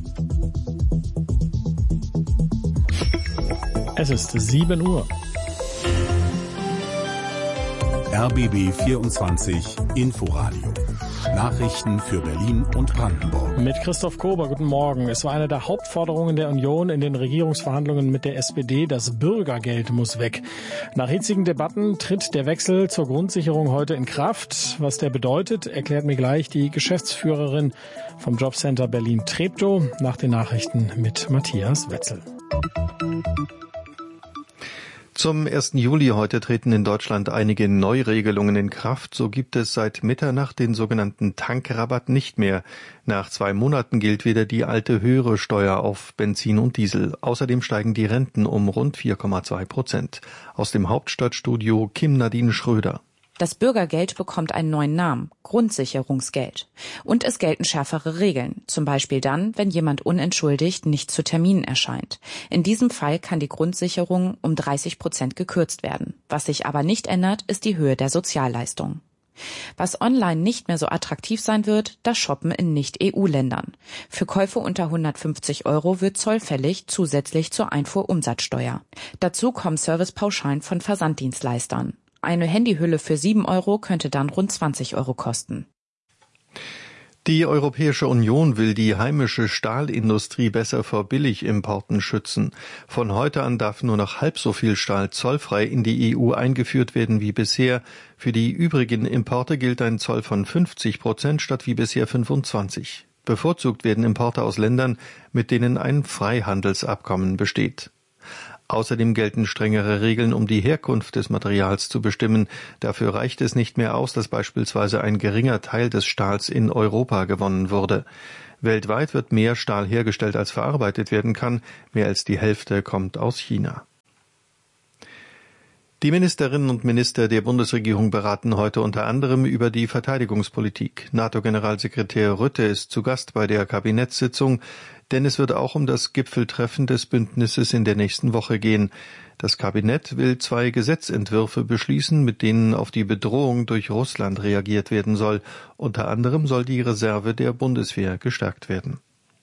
Es ist sieben Uhr. R B B vierundzwanzig Inforadio. Nachrichten für Berlin und Brandenburg. Mit Christoph Kober, guten Morgen. Es war eine der Hauptforderungen der Union in den Regierungsverhandlungen mit der S P D, das Bürgergeld muss weg. Nach hitzigen Debatten tritt der Wechsel zur Grundsicherung heute in Kraft. Was der bedeutet, erklärt mir gleich die Geschäftsführerin vom Jobcenter Berlin-Treptow nach den Nachrichten mit Matthias Wetzel. Zum ersten Juli heute treten in Deutschland einige Neuregelungen in Kraft. So gibt es seit Mitternacht den sogenannten Tankrabatt nicht mehr. Nach zwei Monaten gilt wieder die alte höhere Steuer auf Benzin und Diesel. Außerdem steigen die Renten um rund vier Komma zwei Prozent. Aus dem Hauptstadtstudio Kim Nadine Schröder. Das Bürgergeld bekommt einen neuen Namen, Grundsicherungsgeld. Und es gelten schärfere Regeln, zum Beispiel dann, wenn jemand unentschuldigt nicht zu Terminen erscheint. In diesem Fall kann die Grundsicherung um dreißig Prozent gekürzt werden. Was sich aber nicht ändert, ist die Höhe der Sozialleistung. Was online nicht mehr so attraktiv sein wird, das Shoppen in Nicht-E U-Ländern. Für Käufe unter hundertfünfzig Euro wird Zoll fällig, zusätzlich zur Einfuhrumsatzsteuer. Dazu kommen Servicepauschalen von Versanddienstleistern. Eine Handyhülle für sieben Euro könnte dann rund zwanzig Euro kosten. Die Europäische Union will die heimische Stahlindustrie besser vor Billigimporten schützen. Von heute an darf nur noch halb so viel Stahl zollfrei in die E U eingeführt werden wie bisher. Für die übrigen Importe gilt ein Zoll von fünfzig Prozent statt wie bisher fünfundzwanzig. Bevorzugt werden Importe aus Ländern, mit denen ein Freihandelsabkommen besteht. Außerdem gelten strengere Regeln, um die Herkunft des Materials zu bestimmen. Dafür reicht es nicht mehr aus, dass beispielsweise ein geringer Teil des Stahls in Europa gewonnen wurde. Weltweit wird mehr Stahl hergestellt, als verarbeitet werden kann. Mehr als die Hälfte kommt aus China. Die Ministerinnen und Minister der Bundesregierung beraten heute unter anderem über die Verteidigungspolitik. NATO-Generalsekretär Rutte ist zu Gast bei der Kabinettssitzung, denn es wird auch um das Gipfeltreffen des Bündnisses in der nächsten Woche gehen. Das Kabinett will zwei Gesetzentwürfe beschließen, mit denen auf die Bedrohung durch Russland reagiert werden soll. Unter anderem soll die Reserve der Bundeswehr gestärkt werden.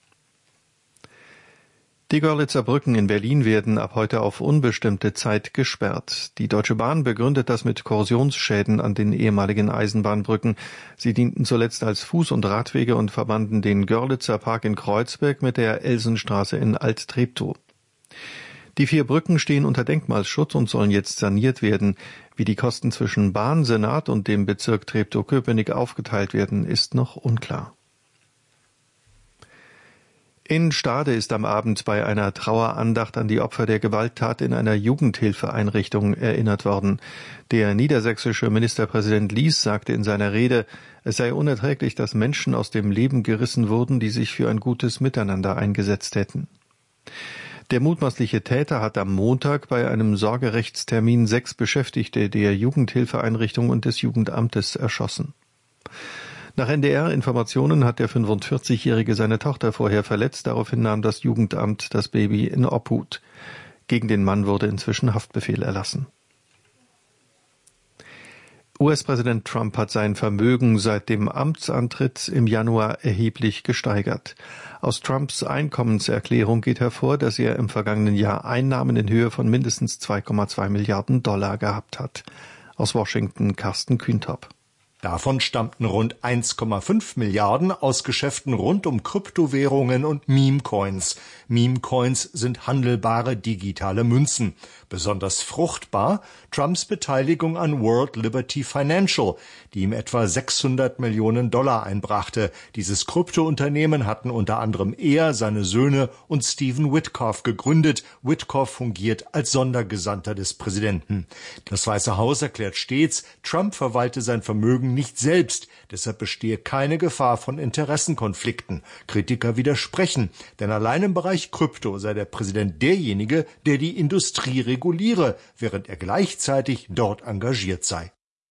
Die Görlitzer Brücken in Berlin werden ab heute auf unbestimmte Zeit gesperrt. Die Deutsche Bahn begründet das mit Korrosionsschäden an den ehemaligen Eisenbahnbrücken. Sie dienten zuletzt als Fuß- und Radwege und verbanden den Görlitzer Park in Kreuzberg mit der Elsenstraße in Alt-Treptow. Die vier Brücken stehen unter Denkmalschutz und sollen jetzt saniert werden. Wie die Kosten zwischen Bahn, Senat und dem Bezirk Treptow-Köpenick aufgeteilt werden, ist noch unklar. In Stade ist am Abend bei einer Trauerandacht an die Opfer der Gewalttat in einer Jugendhilfeeinrichtung erinnert worden. Der niedersächsische Ministerpräsident Lies sagte in seiner Rede, es sei unerträglich, dass Menschen aus dem Leben gerissen wurden, die sich für ein gutes Miteinander eingesetzt hätten. Der mutmaßliche Täter hat am Montag bei einem Sorgerechtstermin sechs Beschäftigte der Jugendhilfeeinrichtung und des Jugendamtes erschossen. Nach N D R-Informationen hat der fünfundvierzigjährige seine Tochter vorher verletzt. Daraufhin nahm das Jugendamt das Baby in Obhut. Gegen den Mann wurde inzwischen Haftbefehl erlassen. U S-Präsident Trump hat sein Vermögen seit dem Amtsantritt im Januar erheblich gesteigert. Aus Trumps Einkommenserklärung geht hervor, dass er im vergangenen Jahr Einnahmen in Höhe von mindestens zwei Komma zwei Milliarden Dollar gehabt hat. Aus Washington Carsten Kühntop. Davon stammten rund eins Komma fünf Milliarden aus Geschäften rund um Kryptowährungen und Meme-Coins. Meme-Coins sind handelbare digitale Münzen. Besonders fruchtbar Trumps Beteiligung an World Liberty Financial, die ihm etwa sechshundert Millionen Dollar einbrachte. Dieses Kryptounternehmen hatten unter anderem er, seine Söhne und Stephen Witkoff gegründet. Witkoff fungiert als Sondergesandter des Präsidenten. Das Weiße Haus erklärt stets, Trump verwalte sein Vermögen nicht selbst, deshalb bestehe keine Gefahr von Interessenkonflikten. Kritiker widersprechen, denn allein im Bereich Krypto sei der Präsident derjenige, der die Industrie reguliere, während er gleichzeitig dort engagiert sei.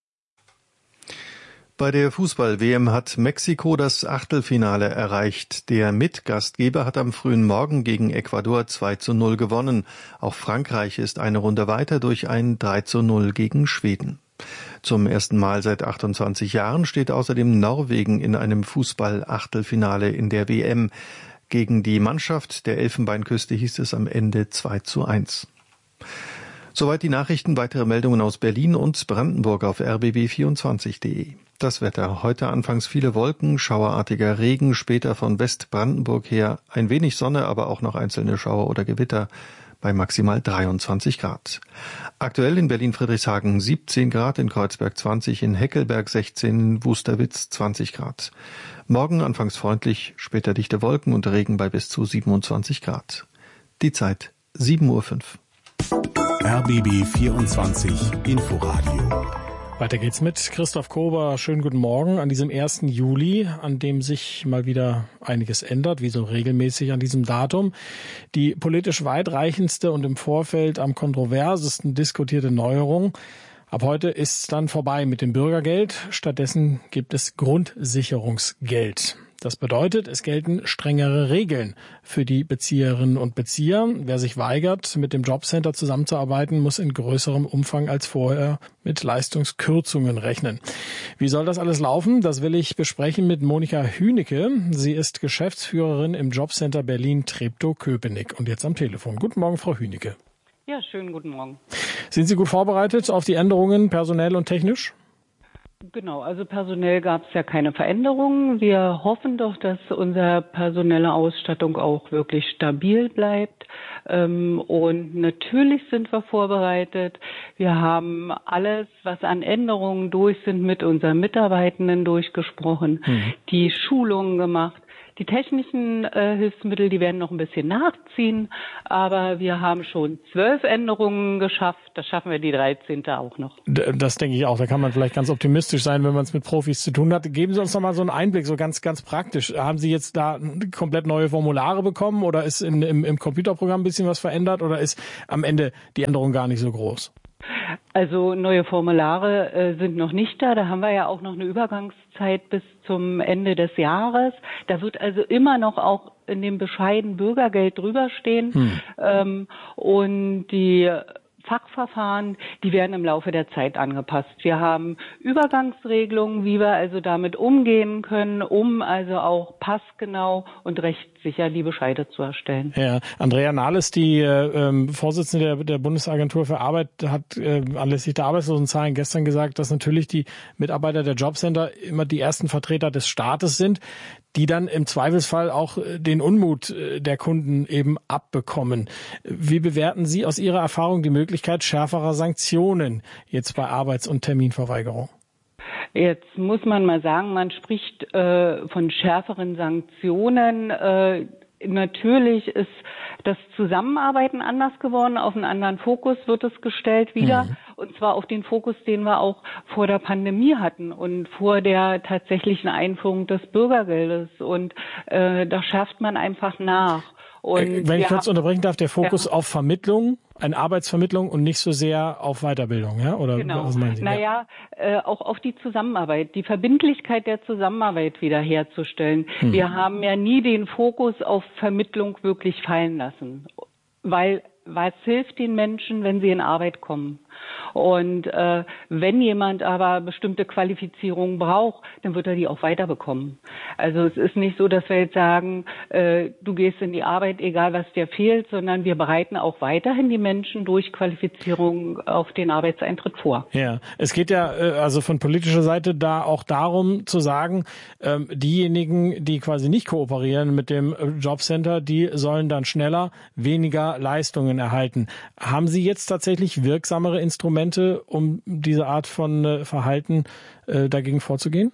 Bei der Fußball-W M hat Mexiko das Achtelfinale erreicht. Der Mitgastgeber hat am frühen Morgen gegen Ecuador zwei zu null gewonnen. Auch Frankreich ist eine Runde weiter durch ein drei zu null gegen Schweden. Zum ersten Mal seit achtundzwanzig Jahren steht außerdem Norwegen in einem Fußball-Achtelfinale in der W M. Gegen die Mannschaft der Elfenbeinküste hieß es am Ende zwei zu eins. Soweit die Nachrichten, weitere Meldungen aus Berlin und Brandenburg auf r b b vierundzwanzig punkt de. Das Wetter. Heute anfangs viele Wolken, schauerartiger Regen, später von Westbrandenburg her ein wenig Sonne, aber auch noch einzelne Schauer oder Gewitter bei maximal dreiundzwanzig Grad. Aktuell in Berlin-Friedrichshagen siebzehn Grad, in Kreuzberg zwanzig, in Heckelberg sechzehn, in Wusterwitz zwanzig Grad. Morgen anfangs freundlich, später dichte Wolken und Regen bei bis zu siebenundzwanzig Grad. Die Zeit sieben Uhr fünf. R B B vierundzwanzig Inforadio. Weiter geht's mit Christoph Kober. Schönen guten Morgen an diesem ersten Juli, an dem sich mal wieder einiges ändert, wie so regelmäßig an diesem Datum. Die politisch weitreichendste und im Vorfeld am kontroversesten diskutierte Neuerung Ab heute ist es dann vorbei mit dem Bürgergeld. Stattdessen gibt es Grundsicherungsgeld. Das bedeutet, es gelten strengere Regeln für die Bezieherinnen und Bezieher. Wer sich weigert, mit dem Jobcenter zusammenzuarbeiten, muss in größerem Umfang als vorher mit Leistungskürzungen rechnen. Wie soll das alles laufen? Das will ich besprechen mit Monika Hünecke. Sie ist Geschäftsführerin im Jobcenter Berlin Treptow-Köpenick und jetzt am Telefon. Guten Morgen, Frau Hünecke. Ja, schönen guten Morgen. Sind Sie gut vorbereitet auf die Änderungen, personell und technisch? Genau, also personell gab es ja keine Veränderungen. Wir hoffen doch, dass unsere personelle Ausstattung auch wirklich stabil bleibt. Und natürlich sind wir vorbereitet. Wir haben alles, was an Änderungen durch sind, mit unseren Mitarbeitenden durchgesprochen, mhm. die Schulungen gemacht. Die technischen äh, Hilfsmittel, die werden noch ein bisschen nachziehen, aber wir haben schon zwölf Änderungen geschafft. Das schaffen wir die dreizehnte auch noch. Das denke ich auch. Da kann man vielleicht ganz optimistisch sein, wenn man es mit Profis zu tun hat. Geben Sie uns noch mal so einen Einblick, so ganz ganz praktisch. Haben Sie jetzt da komplett neue Formulare bekommen oder ist in, im, im Computerprogramm ein bisschen was verändert oder ist am Ende die Änderung gar nicht so groß? Also neue Formulare äh, sind noch nicht da. Da haben wir ja auch noch eine Übergangszeit bis zum Ende des Jahres. Da wird also immer noch auch in dem Bescheiden Bürgergeld drüber stehen. Hm. Ähm, und die Fachverfahren, die werden im Laufe der Zeit angepasst. Wir haben Übergangsregelungen, wie wir also damit umgehen können, um also auch passgenau und rechtssicher die Bescheide zu erstellen. Ja, Andrea Nahles, die äh, Vorsitzende der, der Bundesagentur für Arbeit, hat äh, anlässlich der Arbeitslosenzahlen gestern gesagt, dass natürlich die Mitarbeiter der Jobcenter immer die ersten Vertreter des Staates sind, die dann im Zweifelsfall auch den Unmut der Kunden eben abbekommen. Wie bewerten Sie aus Ihrer Erfahrung die Möglichkeit schärferer Sanktionen jetzt bei Arbeits- und Terminverweigerung? Jetzt muss man mal sagen, man spricht äh, von schärferen Sanktionen. Äh, natürlich ist das Zusammenarbeiten anders geworden, auf einen anderen Fokus wird es gestellt wieder. Mhm. Und zwar auf den Fokus, den wir auch vor der Pandemie hatten und vor der tatsächlichen Einführung des Bürgergeldes. Und äh, da schärft man einfach nach. Und wenn ich kurz unterbrechen darf, der Fokus ja. auf Vermittlung, eine Arbeitsvermittlung und nicht so sehr auf Weiterbildung, ja? Oder genau. was meinen Sie? Naja, äh, auch auf die Zusammenarbeit, die Verbindlichkeit der Zusammenarbeit wiederherzustellen. Hm. Wir haben ja nie den Fokus auf Vermittlung wirklich fallen lassen, weil was hilft den Menschen, wenn sie in Arbeit kommen? Und äh, wenn jemand aber bestimmte Qualifizierungen braucht, dann wird er die auch weiterbekommen. Also es ist nicht so, dass wir jetzt sagen, äh, du gehst in die Arbeit, egal was dir fehlt, sondern wir bereiten auch weiterhin die Menschen durch Qualifizierung auf den Arbeitseintritt vor. Ja, es geht ja äh, also von politischer Seite da auch darum zu sagen, ähm, diejenigen, die quasi nicht kooperieren mit dem Jobcenter, die sollen dann schneller weniger Leistungen erhalten. Haben Sie jetzt tatsächlich wirksamere Instrumente, um diese Art von äh, Verhalten äh, dagegen vorzugehen?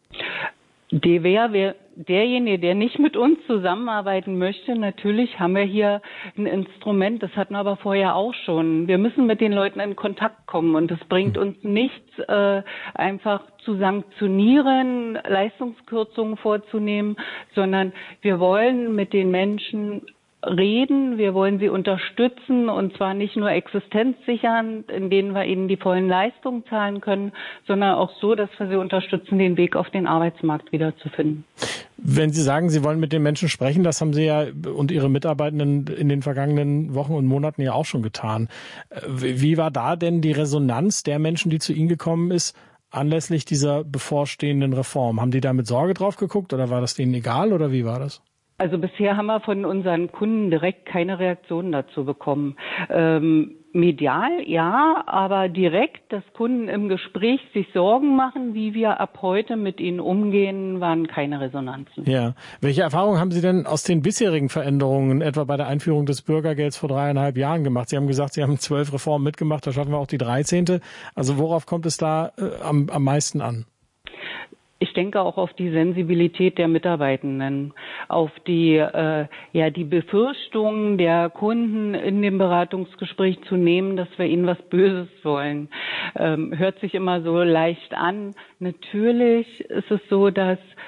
Der wär, wär, derjenige, der nicht mit uns zusammenarbeiten möchte, natürlich haben wir hier ein Instrument, das hatten wir aber vorher auch schon. Wir müssen mit den Leuten in Kontakt kommen und es bringt uns nichts, äh, einfach zu sanktionieren, Leistungskürzungen vorzunehmen, sondern wir wollen mit den Menschen reden, wir wollen sie unterstützen und zwar nicht nur existenzsichernd, indem wir ihnen die vollen Leistungen zahlen können, sondern auch so, dass wir sie unterstützen, den Weg auf den Arbeitsmarkt wiederzufinden. Wenn Sie sagen, Sie wollen mit den Menschen sprechen, das haben Sie ja und Ihre Mitarbeitenden in den vergangenen Wochen und Monaten ja auch schon getan. Wie war da denn die Resonanz der Menschen, die zu Ihnen gekommen ist, anlässlich dieser bevorstehenden Reform? Haben die da mit Sorge drauf geguckt oder war das denen egal oder wie war das? Also bisher haben wir von unseren Kunden direkt keine Reaktionen dazu bekommen. Ähm, medial ja, aber direkt, dass Kunden im Gespräch sich Sorgen machen, wie wir ab heute mit ihnen umgehen, waren keine Resonanzen. Ja. Welche Erfahrungen haben Sie denn aus den bisherigen Veränderungen, etwa bei der Einführung des Bürgergelds vor dreieinhalb Jahren gemacht? Sie haben gesagt, Sie haben zwölf Reformen mitgemacht, da schaffen wir auch die dreizehnte. Also worauf kommt es da äh, am, am meisten an? Ich denke auch auf die Sensibilität der Mitarbeitenden, auf die äh, ja die Befürchtungen der Kunden in dem Beratungsgespräch zu nehmen, dass wir ihnen was Böses wollen. Ähm, hört sich immer so leicht an. Natürlich ist es so, dass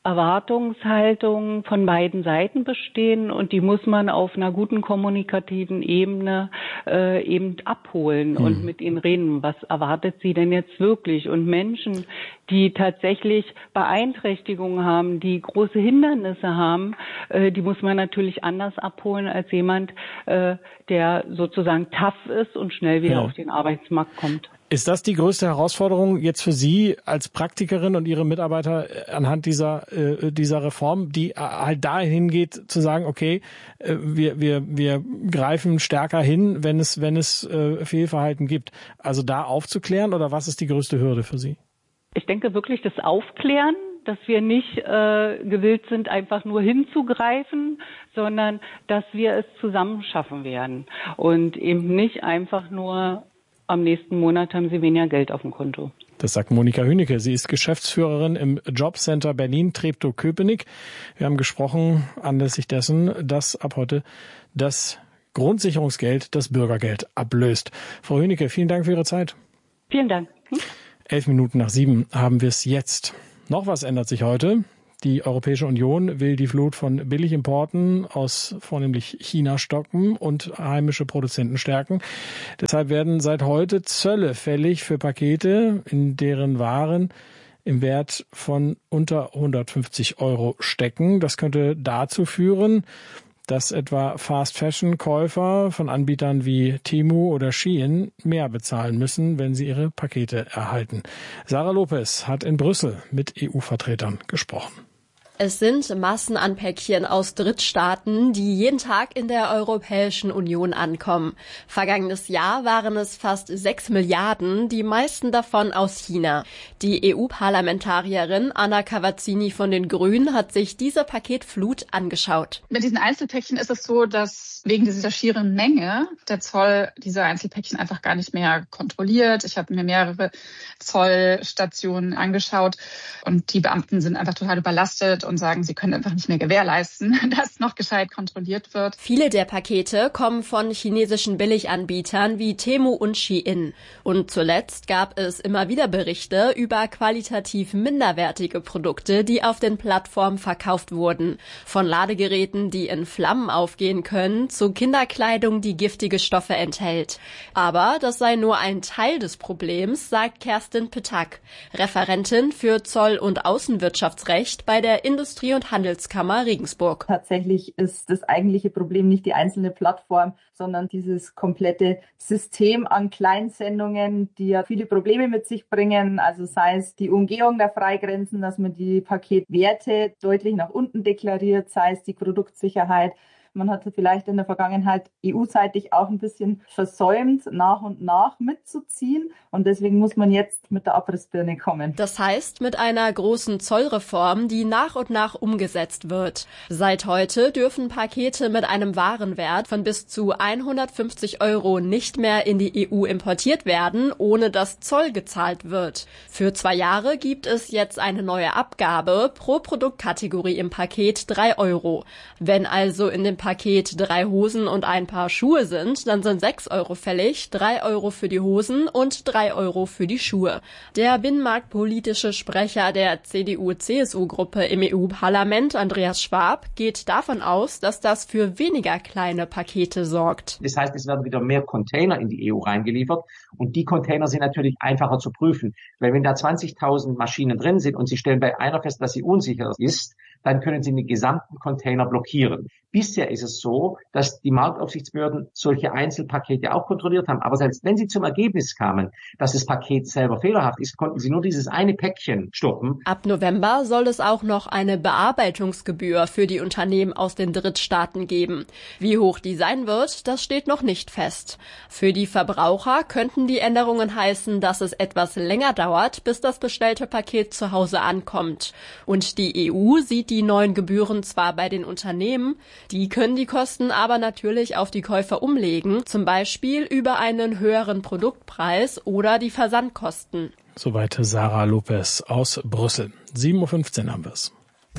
Erwartungshaltungen von beiden Seiten bestehen und die muss man auf einer guten kommunikativen Ebene äh, eben abholen mhm. und mit ihnen reden. Was erwartet sie denn jetzt wirklich? Und Menschen, die tatsächlich Beeinträchtigungen haben, die große Hindernisse haben, äh, die muss man natürlich anders abholen als jemand, äh, der sozusagen tough ist und schnell wieder ja. auf den Arbeitsmarkt kommt. Ist das die größte Herausforderung jetzt für Sie als Praktikerin und Ihre Mitarbeiter anhand dieser äh, dieser Reform, die halt dahin geht zu sagen, okay, äh, wir wir wir greifen stärker hin, wenn es wenn es äh, Fehlverhalten gibt. Also da aufzuklären, oder was ist die größte Hürde für Sie? Ich denke wirklich das Aufklären, dass wir nicht äh, gewillt sind, einfach nur hinzugreifen, sondern dass wir es zusammen schaffen werden und eben nicht einfach nur am nächsten Monat haben Sie weniger Geld auf dem Konto. Das sagt Monika Hünecke. Sie ist Geschäftsführerin im Jobcenter Berlin Treptow-Köpenick. Wir haben gesprochen anlässlich dessen, dass ab heute das Grundsicherungsgeld das Bürgergeld ablöst. Frau Hünecke, vielen Dank für Ihre Zeit. Vielen Dank. Hm? Elf Minuten nach sieben haben wir es jetzt. Noch was ändert sich heute. Die Europäische Union will die Flut von Billigimporten aus vornehmlich China stoppen und heimische Produzenten stärken. Deshalb werden seit heute Zölle fällig für Pakete, in deren Waren im Wert von unter hundertfünfzig Euro stecken. Das könnte dazu führen, dass etwa Fast-Fashion-Käufer von Anbietern wie Temu oder Shein mehr bezahlen müssen, wenn sie ihre Pakete erhalten. Sarah Lopez hat in Brüssel mit E U-Vertretern gesprochen. Es sind Massen an Päckchen aus Drittstaaten, die jeden Tag in der Europäischen Union ankommen. Vergangenes Jahr waren es fast sechs Milliarden, die meisten davon aus China. Die E U-Parlamentarierin Anna Cavazzini von den Grünen hat sich diese Paketflut angeschaut. Mit diesen Einzelpäckchen ist es so, dass wegen dieser schieren Menge der Zoll diese Einzelpäckchen einfach gar nicht mehr kontrolliert. Ich habe mir mehrere Zollstationen angeschaut und die Beamten sind einfach total überlastet und sagen, sie können einfach nicht mehr gewährleisten, dass noch gescheit kontrolliert wird. Viele der Pakete kommen von chinesischen Billiganbietern wie Temu und Shein. Und zuletzt gab es immer wieder Berichte über qualitativ minderwertige Produkte, die auf den Plattformen verkauft wurden. Von Ladegeräten, die in Flammen aufgehen können, zu Kinderkleidung, die giftige Stoffe enthält. Aber das sei nur ein Teil des Problems, sagt Kerstin Petak, Referentin für Zoll- und Außenwirtschaftsrecht bei der Industrie- und Handelskammer Regensburg. Tatsächlich ist das eigentliche Problem nicht die einzelne Plattform, sondern dieses komplette System an Kleinsendungen, die ja viele Probleme mit sich bringen. Also sei es die Umgehung der Freigrenzen, dass man die Paketwerte deutlich nach unten deklariert, sei es die Produktsicherheit. Man hatte vielleicht in der Vergangenheit E U-seitig auch ein bisschen versäumt, nach und nach mitzuziehen. Und deswegen muss man jetzt mit der Abrissbirne kommen. Das heißt, mit einer großen Zollreform, die nach und nach umgesetzt wird. Seit heute dürfen Pakete mit einem Warenwert von bis zu hundertfünfzig Euro nicht mehr in die E U importiert werden, ohne dass Zoll gezahlt wird. Für zwei Jahre gibt es jetzt eine neue Abgabe pro Produktkategorie im Paket drei Euro. Wenn also in dem Paket drei Hosen und ein Paar Schuhe sind, dann sind sechs Euro fällig, drei Euro für die Hosen und drei Euro für die Schuhe. Der binnenmarktpolitische Sprecher der C D U C S U-Gruppe im E U-Parlament, Andreas Schwab, geht davon aus, dass das für weniger kleine Pakete sorgt. Das heißt, es werden wieder mehr Container in die E U reingeliefert und die Container sind natürlich einfacher zu prüfen, weil wenn da zwanzigtausend Maschinen drin sind und Sie stellen bei einer fest, dass sie unsicher ist, dann können Sie den gesamten Container blockieren. Bisher ist es so, dass die Marktaufsichtsbehörden solche Einzelpakete auch kontrolliert haben. Aber selbst wenn sie zum Ergebnis kamen, dass das Paket selber fehlerhaft ist, konnten sie nur dieses eine Päckchen stoppen. Ab November soll es auch noch eine Bearbeitungsgebühr für die Unternehmen aus den Drittstaaten geben. Wie hoch die sein wird, das steht noch nicht fest. Für die Verbraucher könnten die Änderungen heißen, dass es etwas länger dauert, bis das bestellte Paket zu Hause ankommt. Und die E U sieht die neuen Gebühren zwar bei den Unternehmen, die können die Kosten aber natürlich auf die Käufer umlegen, zum Beispiel über einen höheren Produktpreis oder die Versandkosten. Soweit Sarah Lopez aus Brüssel. sieben Uhr fünfzehn haben wir es.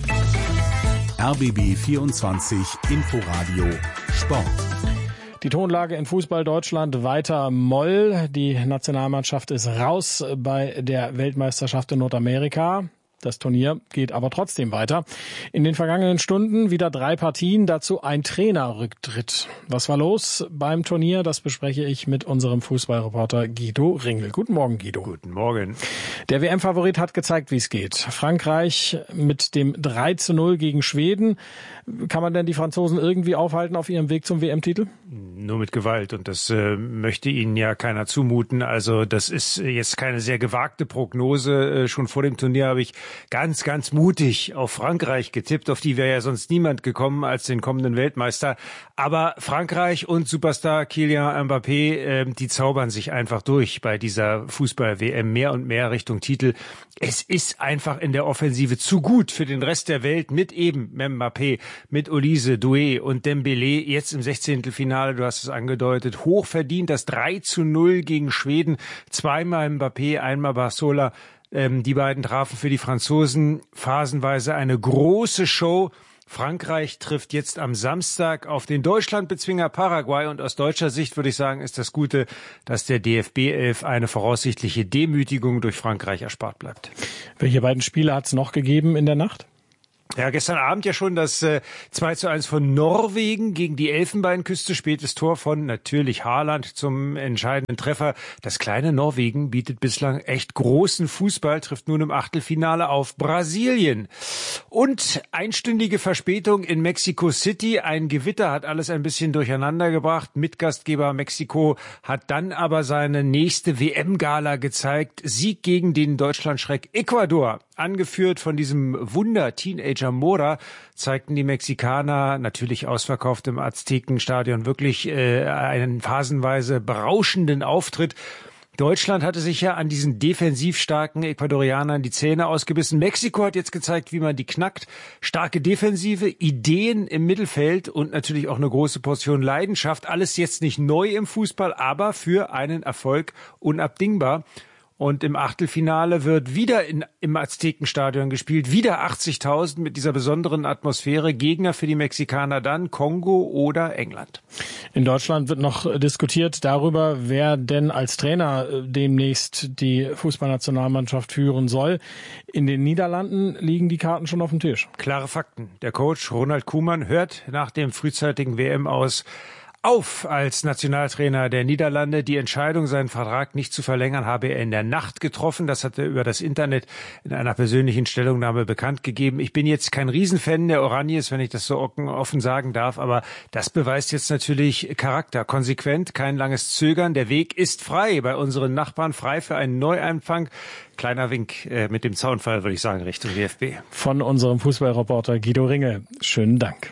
R B B vierundzwanzig Inforadio Sport. Die Tonlage in Fußball Deutschland weiter Moll. Die Nationalmannschaft ist raus bei der Weltmeisterschaft in Nordamerika. Das Turnier geht aber trotzdem weiter. In den vergangenen Stunden wieder drei Partien, dazu ein Trainerrücktritt. Was war los beim Turnier? Das bespreche ich mit unserem Fußballreporter Guido Ringel. Guten Morgen, Guido. Guten Morgen. Der W M-Favorit hat gezeigt, wie es geht. Frankreich mit dem drei zu null gegen Schweden. Kann man denn die Franzosen irgendwie aufhalten auf ihrem Weg zum W M-Titel? Nur mit Gewalt. Und das äh, möchte ihnen ja keiner zumuten. Also das ist jetzt keine sehr gewagte Prognose. Äh, schon vor dem Turnier habe ich ganz, ganz mutig auf Frankreich getippt. Auf die wäre ja sonst niemand gekommen als den kommenden Weltmeister. Aber Frankreich und Superstar Kylian Mbappé, äh, die zaubern sich einfach durch bei dieser Fußball-W M mehr und mehr Richtung Titel. Es ist einfach in der Offensive zu gut für den Rest der Welt mit eben Mbappé, mit Olise, Doué und Dembélé. Jetzt im Sechzehntelfinale, du hast es angedeutet, hochverdient das drei zu null gegen Schweden. Zweimal Mbappé, einmal Barcola. Ähm, die beiden trafen für die Franzosen phasenweise eine große Show. Frankreich trifft jetzt am Samstag auf den Deutschlandbezwinger Paraguay und aus deutscher Sicht würde ich sagen, ist das Gute, dass der D F B elf eine voraussichtliche Demütigung durch Frankreich erspart bleibt. Welche beiden Spiele hat es noch gegeben in der Nacht? Ja, gestern Abend ja schon das äh, zwei zu eins von Norwegen gegen die Elfenbeinküste. Spätes Tor von natürlich Haaland zum entscheidenden Treffer. Das kleine Norwegen bietet bislang echt großen Fußball, trifft nun im Achtelfinale auf Brasilien. Und einstündige Verspätung in Mexico City. Ein Gewitter hat alles ein bisschen durcheinander gebracht. Mitgastgeber Mexiko hat dann aber seine nächste W M-Gala gezeigt. Sieg gegen den Deutschlandschreck Ecuador. Angeführt von diesem Wunder-Teenager Mora, zeigten die Mexikaner, natürlich ausverkauft im Aztekenstadion, wirklich äh, einen phasenweise berauschenden Auftritt. Deutschland hatte sich ja an diesen defensiv starken Ecuadorianern die Zähne ausgebissen. Mexiko hat jetzt gezeigt, wie man die knackt. Starke Defensive, Ideen im Mittelfeld und natürlich auch eine große Portion Leidenschaft. Alles jetzt nicht neu im Fußball, aber für einen Erfolg unabdingbar. Und im Achtelfinale wird wieder in, im Aztekenstadion gespielt, wieder achtzigtausend mit dieser besonderen Atmosphäre. Gegner für die Mexikaner dann Kongo oder England. In Deutschland wird noch diskutiert darüber, wer denn als Trainer demnächst die Fußballnationalmannschaft führen soll. In den Niederlanden liegen die Karten schon auf dem Tisch. Klare Fakten. Der Coach Ronald Koeman hört nach dem frühzeitigen W M aus auf als Nationaltrainer der Niederlande. Die Entscheidung, seinen Vertrag nicht zu verlängern, habe er in der Nacht getroffen. Das hat er über das Internet in einer persönlichen Stellungnahme bekannt gegeben. Ich bin jetzt kein Riesenfan der Oranjes, wenn ich das so offen sagen darf, aber das beweist jetzt natürlich Charakter. Konsequent, kein langes Zögern. Der Weg ist frei bei unseren Nachbarn, frei für einen Neuanfang. Kleiner Wink äh, mit dem Zaunfall, würde ich sagen, Richtung D F B. Von unserem Fußballreporter Guido Ringel. Schönen Dank.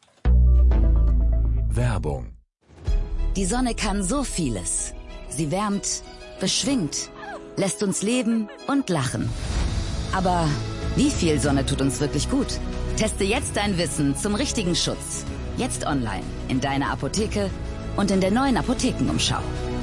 Werbung. Die Sonne kann so vieles. Sie wärmt, beschwingt, lässt uns leben und lachen. Aber wie viel Sonne tut uns wirklich gut? Teste jetzt dein Wissen zum richtigen Schutz. Jetzt online, in deiner Apotheke und in der neuen Apothekenumschau.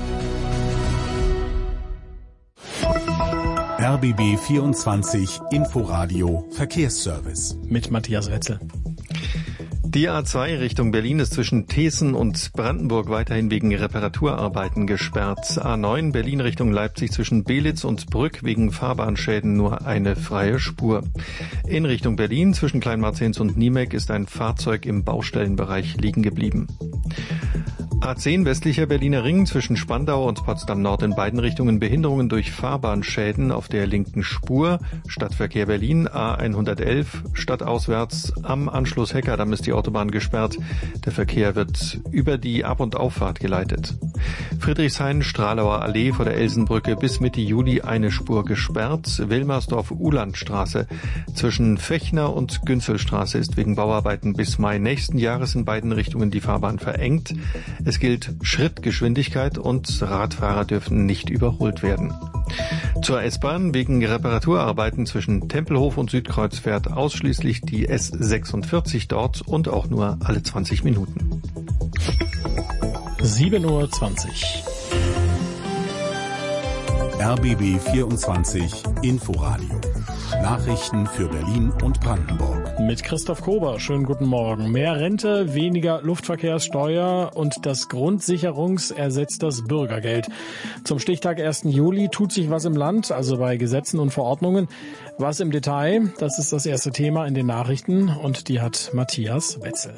R B B vierundzwanzig Inforadio Verkehrsservice. Mit Matthias Wetzel. Die A zwei Richtung Berlin ist zwischen Thesen und Brandenburg weiterhin wegen Reparaturarbeiten gesperrt. A neun Berlin Richtung Leipzig zwischen Belitz und Brück wegen Fahrbahnschäden nur eine freie Spur. In Richtung Berlin zwischen Kleinmarzens und Niemek ist ein Fahrzeug im Baustellenbereich liegen geblieben. A zehn westlicher Berliner Ring zwischen Spandau und Potsdam Nord in beiden Richtungen Behinderungen durch Fahrbahnschäden auf der linken Spur. Stadtverkehr Berlin A hundertelf stadtauswärts am Anschluss Heckerdamm ist die Autobahn gesperrt. Der Verkehr wird über die Ab- und Auffahrt geleitet. Friedrichshain Stralauer Allee vor der Elsenbrücke bis Mitte Juli eine Spur gesperrt. Wilmersdorf-Ulandstraße zwischen Fechner und Günzelstraße ist wegen Bauarbeiten bis Mai nächsten Jahres in beiden Richtungen die Fahrbahn verengt. Es gilt Schrittgeschwindigkeit und Radfahrer dürfen nicht überholt werden. Zur S-Bahn wegen Reparaturarbeiten zwischen Tempelhof und Südkreuz fährt ausschließlich die S sechsundvierzig dort und auch nur alle zwanzig Minuten. sieben Uhr zwanzig. R B B vierundzwanzig Inforadio. Nachrichten für Berlin und Brandenburg. Mit Christoph Kober, schönen guten Morgen. Mehr Rente, weniger Luftverkehrssteuer und das Grundsicherungs ersetzt das Bürgergeld. Zum Stichtag ersten Juli tut sich was im Land, also bei Gesetzen und Verordnungen. Was im Detail? Das ist das erste Thema in den Nachrichten und die hat Matthias Wetzel.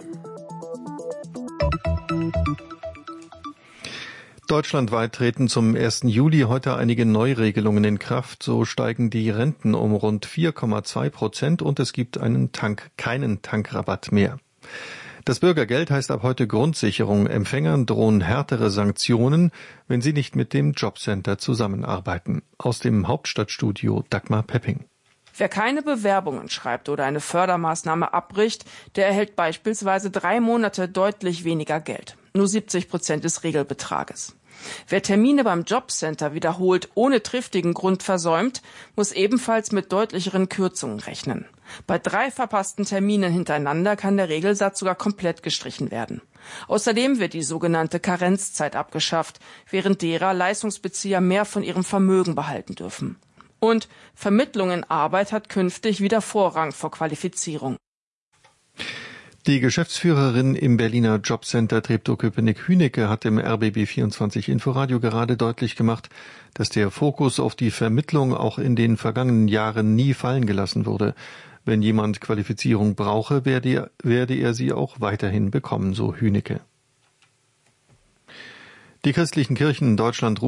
Deutschlandweit treten zum ersten Juli heute einige Neuregelungen in Kraft. So steigen die Renten um rund vier Komma zwei Prozent und es gibt einen Tank, keinen Tankrabatt mehr. Das Bürgergeld heißt ab heute Grundsicherung. Empfängern drohen härtere Sanktionen, wenn sie nicht mit dem Jobcenter zusammenarbeiten. Aus dem Hauptstadtstudio Dagmar Pepping. Wer keine Bewerbungen schreibt oder eine Fördermaßnahme abbricht, der erhält beispielsweise drei Monate deutlich weniger Geld. Nur siebzig Prozent des Regelbetrages. Wer Termine beim Jobcenter wiederholt ohne triftigen Grund versäumt, muss ebenfalls mit deutlicheren Kürzungen rechnen. Bei drei verpassten Terminen hintereinander kann der Regelsatz sogar komplett gestrichen werden. Außerdem wird die sogenannte Karenzzeit abgeschafft, während derer Leistungsbezieher mehr von ihrem Vermögen behalten dürfen. Und Vermittlung in Arbeit hat künftig wieder Vorrang vor Qualifizierung. Die Geschäftsführerin im Berliner Jobcenter Treptow-Köpenick-Hünecke hat im R B B vierundzwanzig Inforadio gerade deutlich gemacht, dass der Fokus auf die Vermittlung auch in den vergangenen Jahren nie fallen gelassen wurde. Wenn jemand Qualifizierung brauche, werde, werde er sie auch weiterhin bekommen, so Hünecke. Die christlichen Kirchen in Deutschland